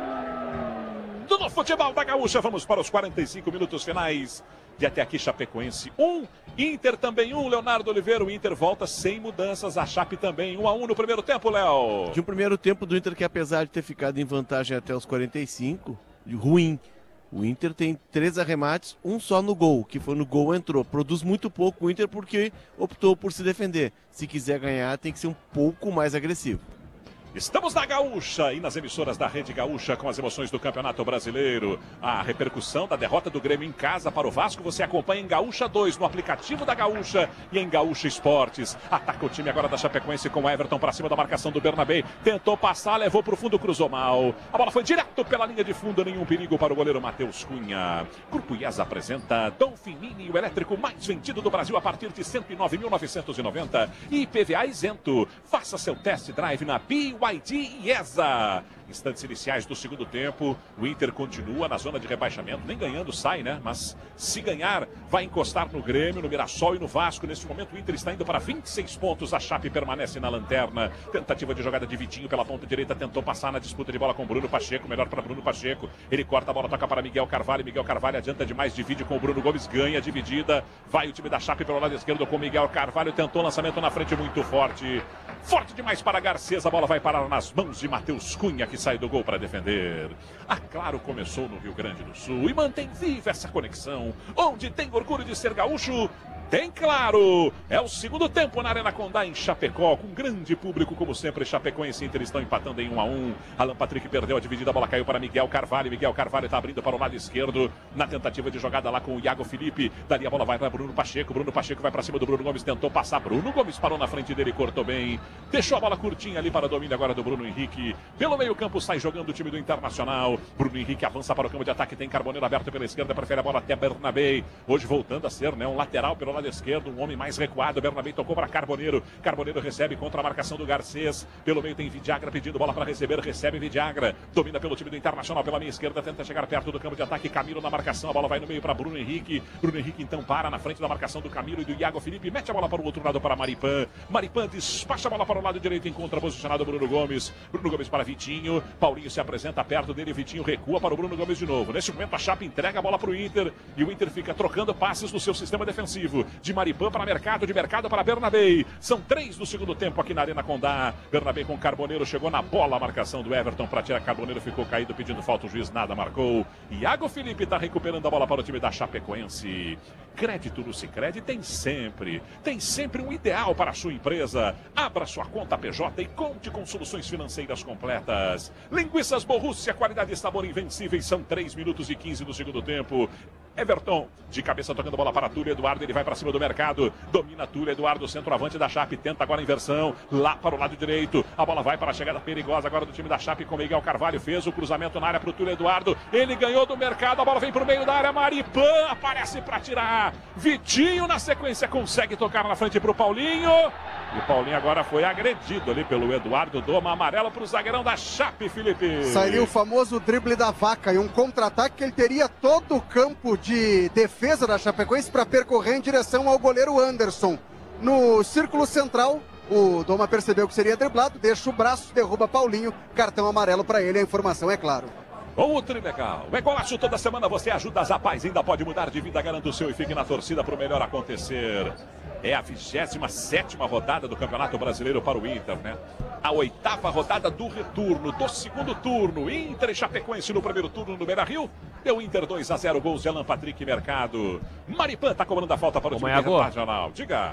no futebol da Gaúcha. Vamos para os quarenta e cinco minutos finais. E até aqui Chapecoense um, Inter também um, Leonardo Oliveira. O Inter volta sem mudanças, a Chape também um a um no primeiro tempo, Léo. De um primeiro tempo do Inter que, apesar de ter ficado em vantagem até os quarenta e cinco, ruim. O Inter tem três arremates, um só no gol, que foi no gol entrou. Produz muito pouco o Inter porque optou por se defender. Se quiser ganhar, tem que ser um pouco mais agressivo. Estamos na Gaúcha e nas emissoras da Rede Gaúcha com as emoções do Campeonato Brasileiro. A repercussão da derrota do Grêmio em casa para o Vasco você acompanha em Gaúcha dois, no aplicativo da Gaúcha e em Gaúcha Esportes. Ataca o time agora da Chapecoense com o Everton para cima da marcação do Bernabé. Tentou passar, levou para o fundo, cruzou mal. A bola foi direto pela linha de fundo, nenhum perigo para o goleiro Matheus Cunha. Grupo I E S apresenta Dolphin Mini, o elétrico mais vendido do Brasil a partir de cento e nove mil novecentos e noventa. E I P V A isento. Faça seu test drive na B Y D I E S A. Instantes iniciais do segundo tempo, o Inter continua na zona de rebaixamento, nem ganhando sai, né? Mas se ganhar, vai encostar no Grêmio, no Mirassol e no Vasco. Nesse momento o Inter está indo para vinte e seis pontos, a Chape permanece na lanterna. Tentativa de jogada de Vitinho pela ponta direita, tentou passar na disputa de bola com Bruno Pacheco, melhor para Bruno Pacheco. Ele corta a bola, toca para Miguel Carvalho, Miguel Carvalho adianta demais, divide com o Bruno Gomes, ganha dividida. Vai o time da Chape pelo lado esquerdo com Miguel Carvalho, tentou lançamento na frente muito forte. Forte demais para Garcês, a bola vai parar nas mãos de Matheus Cunha, que sai do gol para defender. A Claro começou no Rio Grande do Sul e mantém viva essa conexão. Onde tem orgulho de ser gaúcho, tem Claro. É o segundo tempo na Arena Condá em Chapecó, com grande público como sempre. Chapecoense e Inter estão empatando em um a um. Alan Patrick perdeu a dividida, a bola caiu para Miguel Carvalho. Miguel Carvalho está abrindo para o lado esquerdo na tentativa de jogada lá com o Iago Felipe. Dali a bola vai para Bruno Pacheco. Bruno Pacheco vai para cima do Bruno Gomes, tentou passar. Bruno Gomes parou na frente dele, cortou bem. Deixou a bola curtinha ali para o domínio agora do Bruno Henrique. Pelo meio campo sai jogando o time do Internacional. Bruno Henrique avança para o campo de ataque, tem Carboneiro aberto pela esquerda, prefere a bola até Bernabé. Hoje voltando a ser, né, um lateral pelo lado esquerdo, um homem mais recuado. Bernabé tocou para Carboneiro. Carboneiro recebe contra a marcação do Garcês. Pelo meio tem Vidiagra pedindo bola para receber, recebe Vidiagra. Domina pelo time do Internacional pela minha esquerda, tenta chegar perto do campo de ataque. Camilo na marcação, a bola vai no meio para Bruno Henrique. Bruno Henrique então para na frente da marcação do Camilo e do Iago Felipe. Mete a bola para o outro lado para Maripan. Maripan despacha a bola para o lado direito, encontra posicionado Bruno Gomes. Bruno Gomes para Vitinho. Paulinho se apresenta perto dele. Vitinho recua para o Bruno Gomes de novo. Nesse momento a Chape entrega a bola para o Inter e o Inter fica trocando passes no seu sistema defensivo. De Maripan para Mercado, de Mercado para Bernabé. São três do segundo tempo aqui na Arena Condá. Bernabé com Carboneiro, chegou na bola a marcação do Everton para tirar. Carboneiro ficou caído pedindo falta, o juiz nada marcou. Iago Felipe está recuperando a bola para o time da Chapecoense. Crédito no Sicredi tem sempre, tem sempre um ideal para a sua empresa. Abra sua conta P J e conte com soluções financeiras completas. Linguiças Borrússia, qualidade e sabor invencíveis. São três minutos e quinze do segundo tempo. Everton, de cabeça tocando bola para Túlio Eduardo, ele vai para cima do Mercado, domina Túlio Eduardo, centroavante da Chape, tenta agora a inversão, lá para o lado direito, a bola vai para a chegada perigosa agora do time da Chape com Miguel Carvalho, fez o cruzamento na área para o Túlio Eduardo, ele ganhou do Mercado, a bola vem para o meio da área, Maripan aparece para tirar, Vitinho na sequência consegue tocar na frente para o Paulinho, e o Paulinho agora foi agredido ali pelo Eduardo, doma amarela para o zagueirão da Chape, Felipe. Saiu o famoso drible da vaca e um contra-ataque que ele teria todo o campo de defesa da Chapecoense para percorrer em direção ao goleiro Anderson. No círculo central, o Doma percebeu que seria driblado, deixa o braço, derruba Paulinho, cartão amarelo para ele, a informação é claro. Com o Trilegal, é golaço toda semana, você ajuda as rapazes, ainda pode mudar de vida, garanta o seu e fique na torcida para o melhor acontecer. É a vigésima sétima rodada do Campeonato Brasileiro para o Inter, né? A oitava rodada do retorno, do segundo turno. Inter e Chapecoense no primeiro turno no Beira-Rio. Deu Inter dois a zero, gols de Alan Patrick e Mercado. Maripan está cobrando a falta para o time internacional. Diga.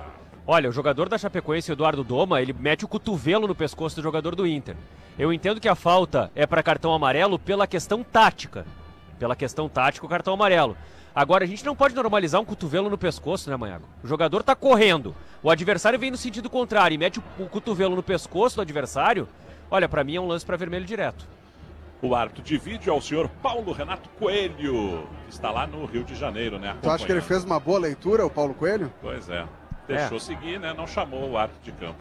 Olha, o jogador da Chapecoense, Eduardo Doma, ele mete o cotovelo no pescoço do jogador do Inter. Eu entendo que a falta é para cartão amarelo pela questão tática. Pela questão tática, o cartão amarelo. Agora, a gente não pode normalizar um cotovelo no pescoço, né, Maiago? O jogador tá correndo, o adversário vem no sentido contrário e mete o, o cotovelo no pescoço do adversário. Olha, para mim é um lance para vermelho direto. O árbitro de vídeo é o senhor Paulo Renato Coelho, que está lá no Rio de Janeiro, né? Tu acha que ele fez uma boa leitura, o Paulo Coelho? Pois é. Deixou é. seguir, né? Não chamou o árbitro de campo.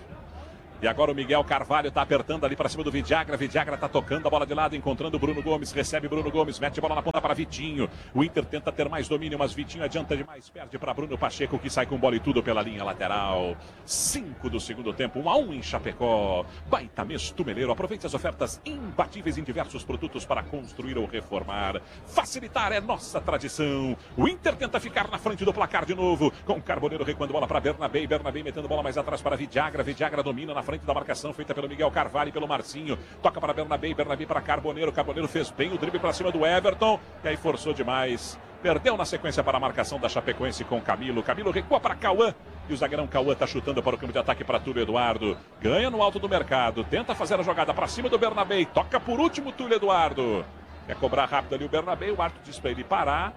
E agora o Miguel Carvalho está apertando ali para cima do Vidiagra. Vidiagra está tocando a bola de lado, encontrando o Bruno Gomes. Recebe Bruno Gomes, mete a bola na ponta para Vitinho. O Inter tenta ter mais domínio, mas Vitinho adianta demais. Perde para Bruno Pacheco, que sai com bola e tudo pela linha lateral. Cinco do segundo tempo, um a um em Chapecó. Baita mês Tumeleiro. Aproveite as ofertas imbatíveis em diversos produtos para construir ou reformar. Facilitar é nossa tradição. O Inter tenta ficar na frente do placar de novo. Com o Carboneiro recuando bola para Bernabé. Bernabé metendo bola mais atrás para Vidiagra. Vidiagra domina na frente da marcação feita pelo Miguel Carvalho e pelo Marcinho. Toca para Bernabé, Bernabé para Carboneiro. Carboneiro fez bem o drible para cima do Everton. E aí forçou demais. Perdeu na sequência para a marcação da Chapecoense com Camilo. Camilo recua para Cauã. E o zagueirão Cauã está chutando para o campo de ataque para Túlio Eduardo. Ganha no alto do mercado. Tenta fazer a jogada para cima do Bernabé. Toca por último Túlio Eduardo. Quer cobrar rápido ali o Bernabé. O árbitro diz para ele parar.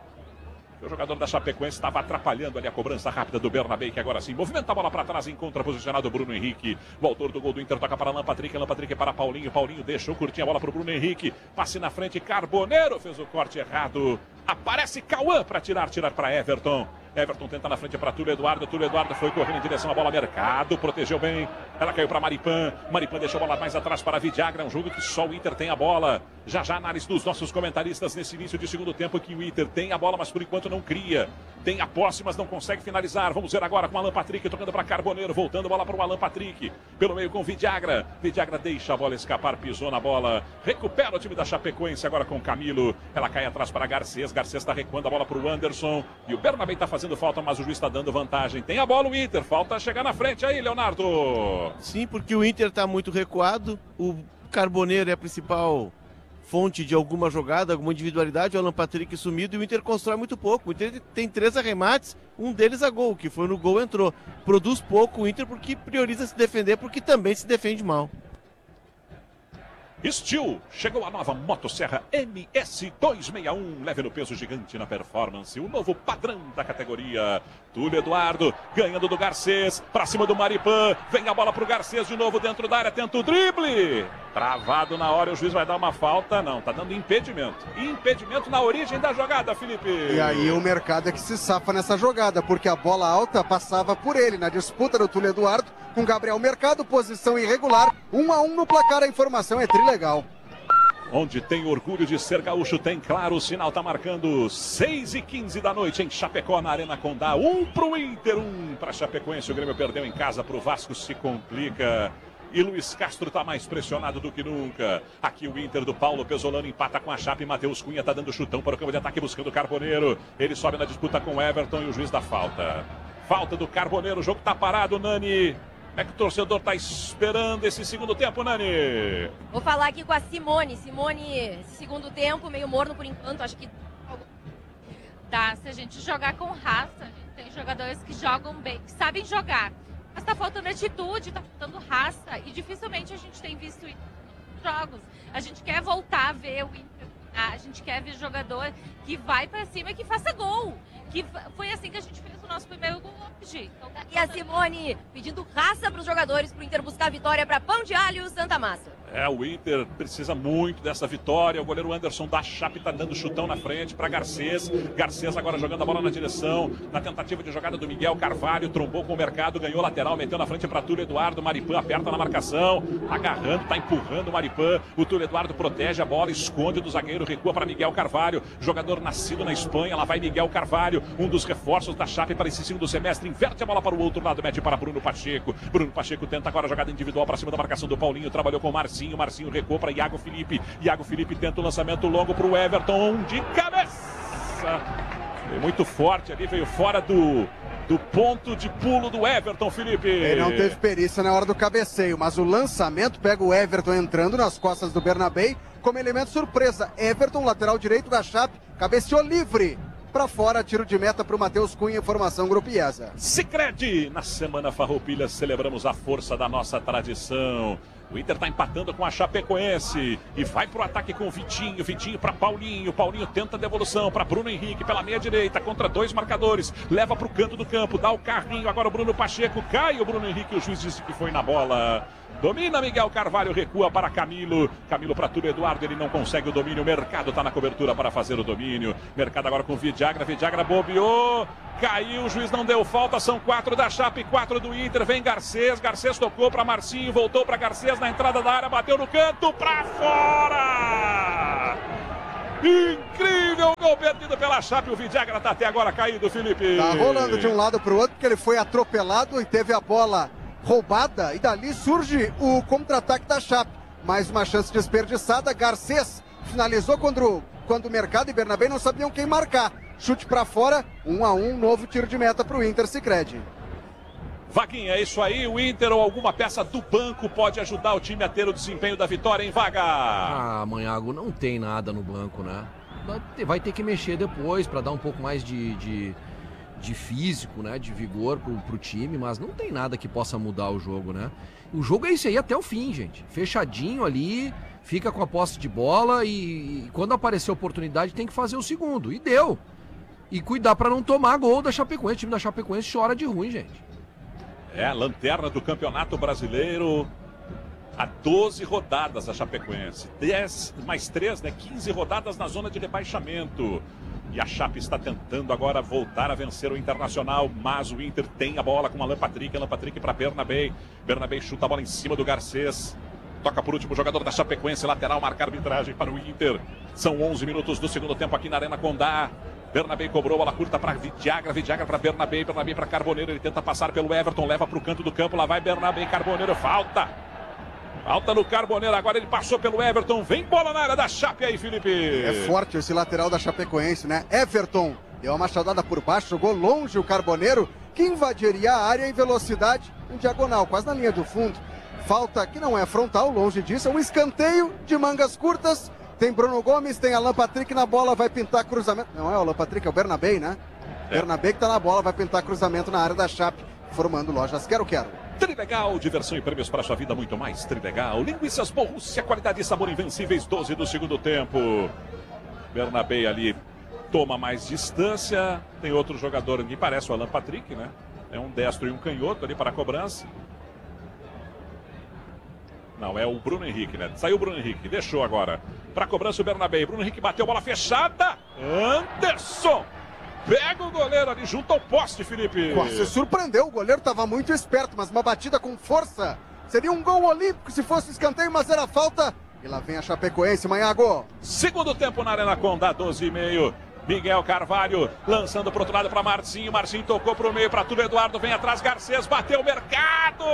O jogador da Chapecoense estava atrapalhando ali a cobrança rápida do Bernabé, que agora sim movimenta a bola para trás, encontra posicionado o Bruno Henrique. O autor do gol do Inter toca para Alan Patrick, Alan Patrick para Paulinho. Paulinho deixou curtir a bola para o Bruno Henrique. Passe na frente, Carboneiro fez o corte errado. Aparece Cauã para tirar, tirar para Everton. Everton tenta na frente para Túlio Eduardo. Túlio Eduardo foi correndo em direção à bola Mercado. Protegeu bem. Ela caiu para Maripan. Maripan deixou a bola mais atrás para Vidiagra. É um jogo que só o Inter tem a bola. Já já análise dos nossos comentaristas nesse início de segundo tempo que o Inter tem a bola, mas por enquanto não cria. Tem a posse, mas não consegue finalizar. Vamos ver agora com o Alan Patrick tocando para Carboneiro. Voltando a bola para o Alan Patrick. Pelo meio com o Vidiagra. Vidiagra deixa a bola escapar. Pisou na bola. Recupera o time da Chapecoense agora com Camilo. Ela cai atrás para Garcês. Garcês está recuando a bola para o Anderson. E o Bernabé está fazendo falta, mas o juiz está dando vantagem. Tem a bola o Inter. Falta chegar na frente aí, Leonardo. Sim, porque o Inter está muito recuado. O Carboneiro é a principal fonte de alguma jogada, alguma individualidade. O Alan Patrick sumido e o Inter constrói muito pouco. O Inter tem três arremates, um deles a gol, que foi no gol, entrou. Produz pouco o Inter porque prioriza se defender, porque também se defende mal. Steel, chegou a nova Motosserra M S duzentos e sessenta e um, leve no peso gigante na performance, o novo padrão da categoria. Túlio Eduardo, ganhando do Garcês, pra cima do Maripan, vem a bola pro Garcês de novo dentro da área, tenta o drible, travado na hora, o juiz vai dar uma falta, não, tá dando impedimento, impedimento na origem da jogada, Felipe. E aí o Mercado é que se safa nessa jogada, porque a bola alta passava por ele, na disputa do Túlio Eduardo com Gabriel Mercado, posição irregular, um a um no placar, a informação é trilegal. Onde tem orgulho de ser gaúcho, tem claro, o sinal tá marcando seis e quinze da noite em Chapecó, na Arena Condá, um pro Inter, um pra Chapecoense, o Grêmio perdeu em casa pro Vasco, se complica. E Luiz Castro tá mais pressionado do que nunca. Aqui o Inter do Paulo Pesolano empata com a Chape. Matheus Cunha tá dando chutão para o campo de ataque buscando o Carboneiro. Ele sobe na disputa com o Everton e o juiz dá falta. Falta do Carboneiro, o jogo tá parado, Nani. Como é que o torcedor tá esperando esse segundo tempo, Nani? Vou falar aqui com a Simone. Simone, segundo tempo, meio morno por enquanto, acho que... Dá, se a gente jogar com raça, a gente tem jogadores que jogam bem, que sabem jogar. Mas tá faltando atitude, tá faltando raça, e dificilmente a gente tem visto isso nos jogos. A gente quer voltar a ver o Inter, a gente quer ver jogador que vai pra cima e que faça gol. Que foi assim que a gente fez o nosso primeiro gol hoje. Então, tá e a Simone pedindo raça para os jogadores para o Inter buscar a vitória para Pão de Alho Santa Massa. É, o Inter precisa muito dessa vitória. O goleiro Anderson da Chape tá dando chutão na frente para Garcês. Garcês agora jogando a bola na direção. Na tentativa de jogada do Miguel Carvalho. Trombou com o Mercado, ganhou lateral, meteu na frente para Túlio Eduardo. Maripan aperta na marcação. Agarrando, tá empurrando o Maripan. O Túlio Eduardo protege a bola, esconde do zagueiro, recua para Miguel Carvalho. Jogador nascido na Espanha. Lá vai Miguel Carvalho. Um dos reforços da Chape para esse segundo semestre. Inverte a bola para o outro lado, mete para Bruno Pacheco. Bruno Pacheco tenta agora a jogada individual para cima da marcação do Paulinho. Trabalhou com o Marcinho. Marcinho recuou para Iago Felipe. Iago Felipe tenta o lançamento longo para o Everton. De cabeça. Veio muito forte ali, veio fora do, do ponto de pulo do Everton, Felipe. Ele não teve perícia na hora do cabeceio, mas o lançamento pega o Everton entrando nas costas do Bernabé como elemento surpresa. Everton, lateral direito da Chape, cabeceou livre. para fora, tiro de meta para o Matheus Cunha, informação Grupo IESA. Sicredi, na Semana Farroupilha celebramos a força da nossa tradição. O Inter está empatando com a Chapecoense e vai pro ataque com o Vitinho, Vitinho para Paulinho, Paulinho tenta a devolução para Bruno Henrique pela meia direita, contra dois marcadores, leva pro canto do campo, dá o carrinho, agora o Bruno Pacheco, cai o Bruno Henrique, o juiz disse que foi na bola. Domina Miguel Carvalho, recua para Camilo. Camilo para Túlio Eduardo, ele não consegue o domínio. O Mercado está na cobertura para fazer o domínio. Mercado agora com Vidagra, Vidagra bobeou. Caiu, o juiz não deu falta. São quatro da Chape, quatro do Inter. Vem Garcês, Garcês tocou para Marcinho, voltou para Garcês na entrada da área, bateu no canto, para fora! Incrível gol perdido pela Chape. O Vidagra está até agora caído, Felipe. Tá rolando de um lado para o outro, porque ele foi atropelado e teve a bola roubada, e dali surge o contra-ataque da Chape. Mais uma chance desperdiçada. Garcês finalizou quando, quando o Mercado e Bernabé não sabiam quem marcar. Chute para fora, um a um, novo tiro de meta para o Inter Sicredi. Vaguinha, é isso aí. O Inter ou alguma peça do banco pode ajudar o time a ter o desempenho da vitória, hein, Vaga? Ah, Manhago, não tem nada no banco, né? Vai ter que mexer depois para dar um pouco mais de... de... de físico, né, de vigor pro, pro time, mas não tem nada que possa mudar o jogo, né? O jogo é isso aí até o fim, gente. Fechadinho ali, fica com a posse de bola e, e quando aparecer a oportunidade tem que fazer o segundo. E deu. E cuidar para não tomar gol da Chapecoense. O time da Chapecoense chora de ruim, gente. É, a lanterna do Campeonato Brasileiro. Há doze rodadas a Chapecoense. dez mais três, né? quinze rodadas na zona de rebaixamento. E a Chape está tentando agora voltar a vencer o Internacional, mas o Inter tem a bola com Alan Patrick, Alan Patrick para Bernabé. Bernabé chuta a bola em cima do Garcês. Toca por último o jogador da Chapecoense, lateral, marca a arbitragem para o Inter. São onze minutos do segundo tempo aqui na Arena Condá. Bernabé cobrou, bola curta para Vidagra, Vidagra para Bernabé, Bernabé para Carboneiro. Ele tenta passar pelo Everton, leva para o canto do campo, lá vai Bernabé, Carboneiro, falta. Falta no Carboneiro, agora ele passou pelo Everton, vem bola na área da Chape aí, Felipe. É forte esse lateral da Chapecoense, né? Everton deu uma machadada por baixo, jogou longe o Carboneiro, que invadiria a área em velocidade em diagonal, quase na linha do fundo. Falta que não é frontal, longe disso, é um escanteio de mangas curtas. Tem Bruno Gomes, tem Alan Patrick na bola, vai pintar cruzamento. Não é o Alan Patrick, é o Bernabé, né? É. Bernabé que tá na bola, vai pintar cruzamento na área da Chape, formando lojas Quero Quero. Trilegal, diversão e prêmios para sua vida, muito mais. Trilegal, linguiças Borrússia, qualidade e sabor invencíveis, doze do segundo tempo. Bernabé ali toma mais distância. Tem outro jogador que parece o Alan Patrick, né? É um destro e um canhoto ali para a cobrança. Não, é o Bruno Henrique, né? Saiu o Bruno Henrique, deixou agora. Para a cobrança o Bernabé. Bruno Henrique bateu, bola fechada. Anderson! Pega o goleiro ali junto ao poste, Felipe. Você surpreendeu, o goleiro estava muito esperto, mas uma batida com força. Seria um gol olímpico se fosse escanteio, mas era falta. E lá vem a Chapecoense, Manhago. Segundo tempo na Arena Condá, doze e meio. Miguel Carvalho lançando para o outro lado para Marcinho. Marcinho tocou para o meio para Túlio Eduardo. Vem atrás, Garcês, bateu o Mercado.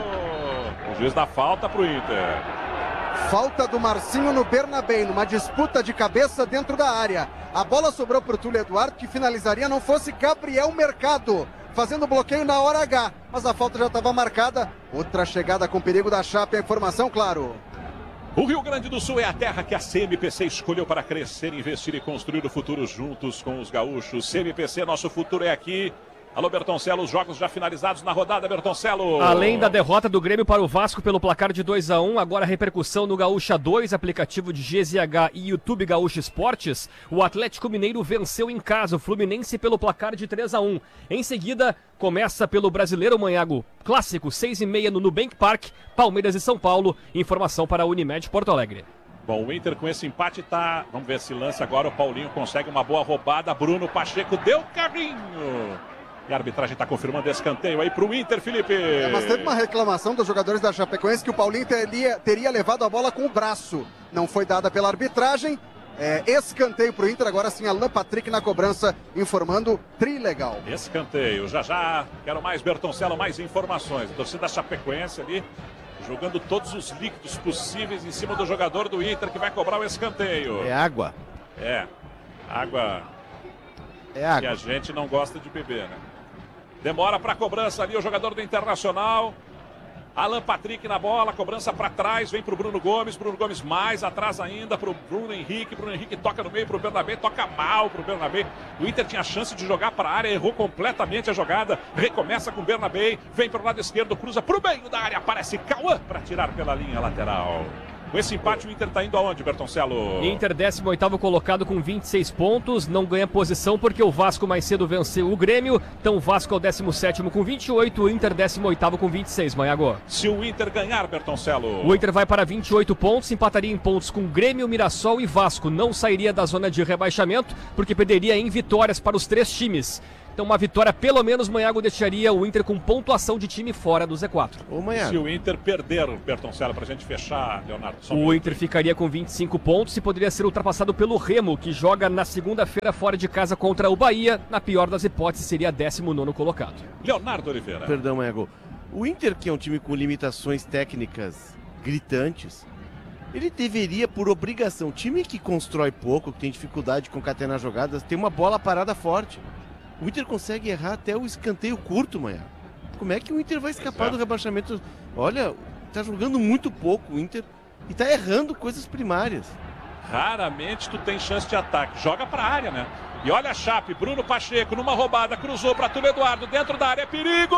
O juiz dá falta para o Inter. Falta do Marcinho no Bernabé, numa disputa de cabeça dentro da área. A bola sobrou para o Túlio Eduardo, que finalizaria, não fosse Gabriel Mercado, fazendo bloqueio na hora H. Mas a falta já estava marcada. Outra chegada com perigo da Chape, a informação, claro. O Rio Grande do Sul é a terra que a C M P C escolheu para crescer, investir e construir o futuro juntos com os gaúchos. C M P C, nosso futuro é aqui. Alô, Bertoncello, os jogos já finalizados na rodada, Bertoncello. Além da derrota do Grêmio para o Vasco pelo placar de dois a um, agora a repercussão no Gaúcha dois, aplicativo de G Z H e YouTube Gaúcha Esportes. O Atlético Mineiro venceu em casa o Fluminense pelo placar de três a um. Em seguida, começa pelo Brasileiro Manhago Clássico, seis e meia no Nubank Park, Palmeiras e São Paulo. Informação para a Unimed Porto Alegre. Bom, o Inter com esse empate tá... Vamos ver esse lance agora, o Paulinho consegue uma boa roubada, Bruno Pacheco deu carrinho. E a arbitragem está confirmando esse escanteio aí para o Inter, Felipe. É, mas teve uma reclamação dos jogadores da Chapecoense que o Paulinho teria, teria levado a bola com o braço. Não foi dada pela arbitragem. É, escanteio para o Inter, agora sim Alan Patrick na cobrança, informando trilegal. Escanteio, já já, quero mais Bertoncello, mais informações. A torcida da Chapecoense ali, jogando todos os líquidos possíveis em cima do jogador do Inter que vai cobrar o escanteio. É água. É, água... É água. Que a gente não gosta de beber, né? Demora para a cobrança ali o jogador do Internacional. Alan Patrick na bola, cobrança para trás, vem pro Bruno Gomes, Bruno Gomes mais atrás ainda pro Bruno Henrique, Bruno Henrique toca no meio pro Bernabé, toca mal pro Bernabé. O Inter tinha chance de jogar para a área, errou completamente a jogada, recomeça com o Bernabé, vem pro lado esquerdo, cruza pro meio da área, aparece Cauã para tirar pela linha lateral. Com esse empate, o Inter está indo aonde, Bertoncello? Inter, décimo oitavo colocado com vinte e seis pontos, não ganha posição porque o Vasco mais cedo venceu o Grêmio, então o Vasco é o décimo sétimo com vinte e oito, o Inter décimo oitavo com vinte e seis, Maiago. Se o Inter ganhar, Bertoncello? O Inter vai para vinte e oito pontos, empataria em pontos com Grêmio, Mirassol e Vasco, não sairia da zona de rebaixamento porque perderia em vitórias para os três times. Então uma vitória, pelo menos, Maiago deixaria o Inter com pontuação de time fora do Z quatro. Ô, Se o Inter perder, Bertoncello, pra gente fechar, Leonardo. Só o Inter ficaria com vinte e cinco pontos e poderia ser ultrapassado pelo Remo, que joga na segunda-feira fora de casa contra o Bahia. Na pior das hipóteses, seria décimo nono colocado. Leonardo Oliveira. Perdão, Maiago. O Inter, que é um time com limitações técnicas gritantes, ele deveria, por obrigação, time que constrói pouco, que tem dificuldade de concatenar jogadas, ter uma bola parada forte. O Inter consegue errar até o escanteio curto, manhã. Como é que o Inter vai escapar Exato. do rebaixamento? Olha, tá jogando muito pouco o Inter e tá errando coisas primárias. Raramente tu tem chance de ataque. Joga pra área, né? E olha a Chape, Bruno Pacheco numa roubada, cruzou pra Túlio Eduardo, dentro da área, é perigo!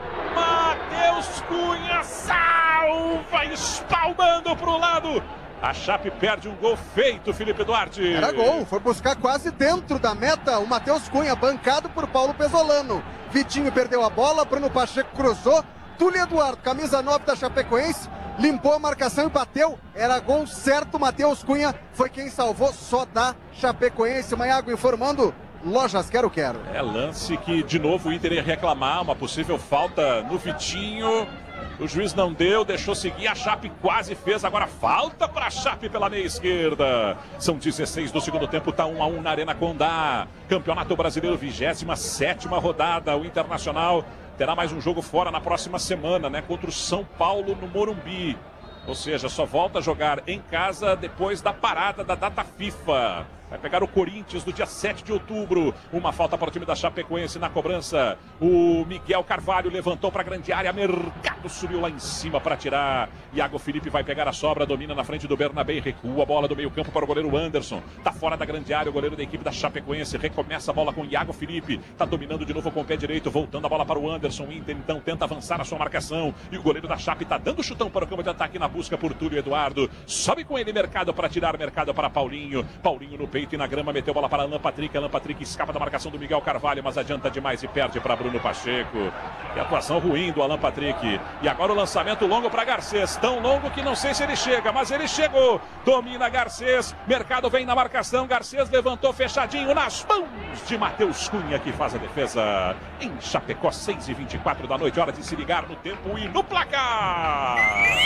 Matheus Cunha salva, espalmando pro lado. A Chape perde um gol feito, Felipe Duarte. Era gol, foi buscar quase dentro da meta o Matheus Cunha, bancado por Paulo Pesolano. Vitinho perdeu a bola, Bruno Pacheco cruzou, Túlio Eduardo, camisa nove da Chapecoense, limpou a marcação e bateu. Era gol certo, Matheus Cunha foi quem salvou, só da Chapecoense. Maiago informando, Lojas Quero Quero. É lance que de novo o Inter ia reclamar, uma possível falta no Vitinho. O juiz não deu, deixou seguir, a Chape quase fez, agora falta para a Chape pela meia esquerda. São dezesseis do segundo tempo, tá um a um na Arena Condá. Campeonato Brasileiro, vigésima sétima rodada. O Internacional terá mais um jogo fora na próxima semana, né? Contra o São Paulo no Morumbi. Ou seja, só volta a jogar em casa depois da parada da data FIFA. Vai pegar o Corinthians no dia sete de outubro. Uma falta para o time da Chapecoense na cobrança. O Miguel Carvalho levantou para a grande área. Mercado subiu lá em cima para tirar. Iago Felipe vai pegar a sobra. Domina na frente do Bernabé. Recua a bola do meio campo para o goleiro Anderson. Tá fora da grande área o goleiro da equipe da Chapecoense. Recomeça a bola com Iago Felipe. Tá dominando de novo com o pé direito. Voltando a bola para o Anderson. O Inter então tenta avançar a sua marcação. E o goleiro da Chape tá dando chutão para o campo de ataque na busca por Túlio Eduardo. Sobe com ele Mercado para tirar. Mercado para Paulinho. Paulinho no peito e na grama, meteu bola para Alan Patrick. Alan Patrick escapa da marcação do Miguel Carvalho, mas adianta demais e perde para Bruno Pacheco. E atuação ruim do Alan Patrick. E agora o lançamento longo para Garcês, tão longo que não sei se ele chega, mas ele chegou. Domina Garcês, Mercado vem na marcação, Garcês levantou fechadinho nas mãos de Matheus Cunha, que faz a defesa. Em Chapecó, seis e vinte e quatro da noite, hora de se ligar no tempo e no placar.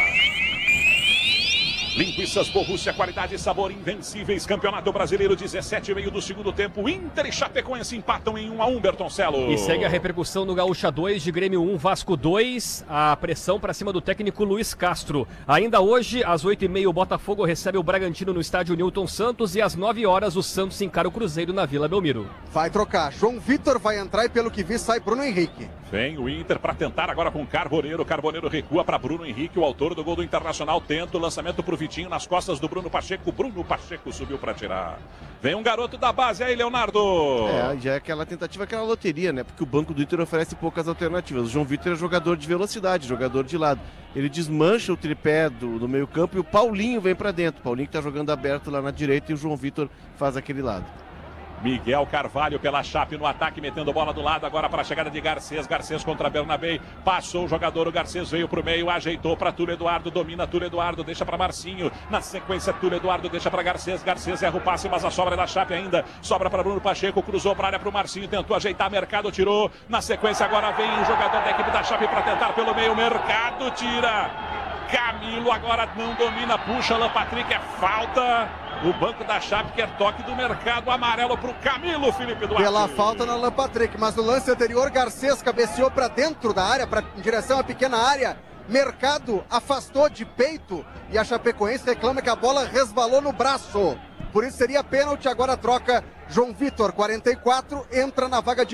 Linguiças Borrússia, qualidade e sabor invencíveis. Campeonato Brasileiro, dezessete e meio do segundo tempo. Inter e Chapecoense empatam em um a um, Bertoncello. E segue a repercussão no Gaúcha dois, de Grêmio um, Vasco dois. A pressão para cima do técnico Luiz Castro. Ainda hoje, às oito e meia, o Botafogo recebe o Bragantino no estádio Newton Santos. E às nove horas, o Santos encara o Cruzeiro na Vila Belmiro. Vai trocar. João Vitor vai entrar e, pelo que vi, sai Bruno Henrique. Vem o Inter para tentar agora com Carboneiro. Carboneiro recua para Bruno Henrique, o autor do gol do Internacional. Tenta o lançamento para o Vitinho nas costas do Bruno Pacheco. Bruno Pacheco subiu para tirar. Vem um garoto da base aí, Leonardo. É, já é aquela tentativa, aquela loteria, né? Porque o banco do Inter oferece poucas alternativas. O João Vitor é jogador de velocidade, jogador de lado. Ele desmancha o tripé do, do meio campo e o Paulinho vem para dentro. O Paulinho que tá jogando aberto lá na direita e o João Vitor faz aquele lado. Miguel Carvalho pela Chape no ataque, metendo bola do lado agora para a chegada de Garcês. Garcês contra Bernabé, passou o jogador, o Garcês veio para o meio, ajeitou para Túlio Eduardo, domina Túlio Eduardo, deixa para Marcinho, na sequência Túlio Eduardo deixa para Garcês, Garcês erra o passe, mas a sobra é da Chape ainda, sobra para Bruno Pacheco, cruzou para a área para o Marcinho, tentou ajeitar, Mercado tirou, na sequência agora vem o jogador da equipe da Chape para tentar pelo meio, Mercado tira, Camilo agora não domina, puxa, Alan Patrick, é falta. O banco da Chape quer toque do Mercado, amarelo para o Camilo, Felipe Duarte. Pela falta na Alan Patrick, mas no lance anterior, Garcês cabeceou para dentro da área, pra, em direção à pequena área. Mercado afastou de peito e a Chapecoense reclama que a bola resvalou no braço. Por isso seria pênalti, agora troca João Vitor, quarenta e quatro, entra na vaga de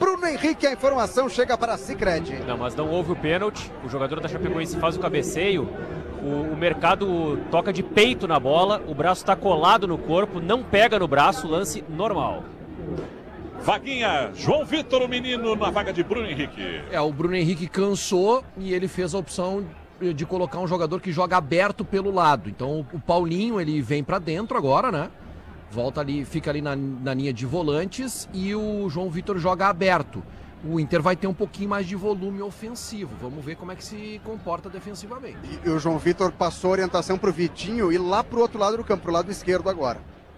Bruno Henrique, a informação chega para a Sicredi. Não, mas não houve o pênalti. O jogador da Chapecoense faz o cabeceio. O, o Mercado toca de peito na bola. O braço está colado no corpo, não pega no braço. Lance normal. Vaguinha, João Vitor, o menino, na vaga de Bruno Henrique. É, o Bruno Henrique cansou e ele fez a opção de colocar um jogador que joga aberto pelo lado. Então o Paulinho, ele vem pra dentro agora, né? Volta ali, fica ali na, na linha de volantes e o João Vitor joga aberto. O Inter vai ter um pouquinho mais de volume ofensivo. Vamos ver como é que se comporta defensivamente. E, e o João Vitor passou a orientação pro Vitinho e lá pro outro lado do campo, pro lado esquerdo agora.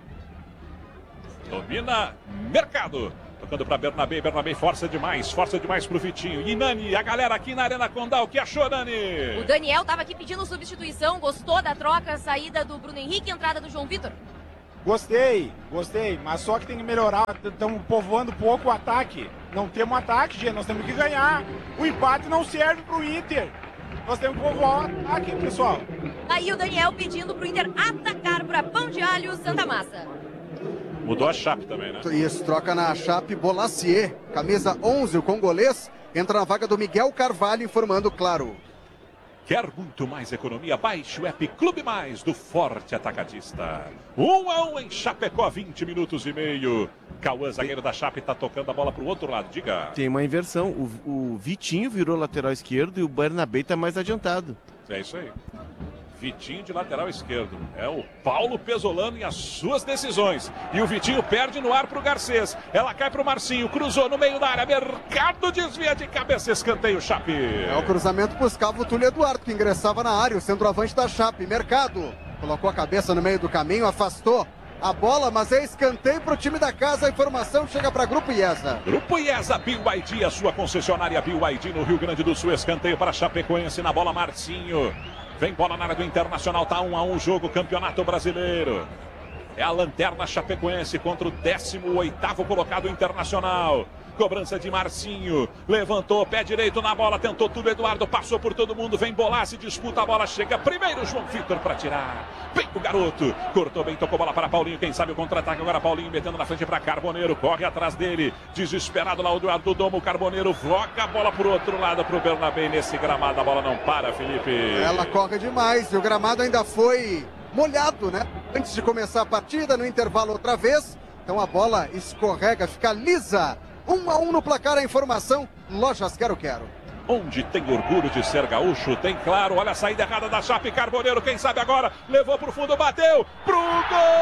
Domina Mercado. Tocando para Bernabé. Bernabé força demais. Força demais pro Vitinho. E Nani, a galera aqui na Arena Condá. O que achou, Nani? O Daniel estava aqui pedindo substituição. Gostou da troca, saída do Bruno Henrique, entrada do João Vitor? Gostei, gostei. Mas só que tem que melhorar. Estamos povoando pouco o ataque. Não temos ataque, gente. Nós temos que ganhar. O empate não serve pro Inter. Nós temos que povoar o ataque, pessoal. Aí o Daniel pedindo pro Inter atacar para Pão de Alho Santa Massa. Mudou a Chape também, né? Isso, troca na Chape Bolassier, camisa onze, o congolês, entra na vaga do Miguel Carvalho, informando claro. Quer muito mais economia? Baixe o app Clube Mais do Forte Atacadista. Um a um em Chapecó, vinte minutos e meio. Cauã, zagueiro da Chape, tá tocando a bola pro outro lado, diga. Tem uma inversão, o, o Vitinho virou lateral esquerdo e o Bernabé tá mais adiantado. É isso aí. Vitinho de lateral esquerdo. É o Paulo Pesolano e as suas decisões. E o Vitinho perde no ar pro Garcês. Ela cai pro Marcinho, cruzou no meio da área. Mercado desvia de cabeça, escanteio Chape. É o cruzamento buscava o Túlio Eduardo, que ingressava na área, o centroavante da Chape. Mercado colocou a cabeça no meio do caminho, afastou a bola, mas é escanteio pro time da casa. A informação chega para Grupo IESA. Grupo IESA, B Y D, a sua concessionária B Y D no Rio Grande do Sul. Escanteio para Chapecoense, na bola Marcinho. Vem bola na área do Internacional, tá um a um jogo, Campeonato Brasileiro. É a lanterna Chapecoense contra o décimo oitavo colocado Internacional. Cobrança de Marcinho, levantou, pé direito na bola, tentou tudo, Eduardo passou por todo mundo, vem bolar, se disputa a bola, chega primeiro João Vitor para tirar. Vem o garoto, cortou bem, tocou bola para Paulinho, quem sabe o contra-ataque agora, Paulinho metendo na frente para Carboneiro, corre atrás dele, desesperado lá o Eduardo Domo, Carboneiro voga a bola pro outro lado, pro Bernabé, nesse gramado, a bola não para, Felipe. Ela corre demais e o gramado ainda foi molhado, né? Antes de começar a partida, no intervalo outra vez, então a bola escorrega, fica lisa. Um a um no placar, a informação, Lojas Quero Quero. Onde tem orgulho de ser gaúcho, tem claro, olha a saída errada da Chape, Carboneiro, quem sabe agora, levou pro fundo, bateu, pro gol!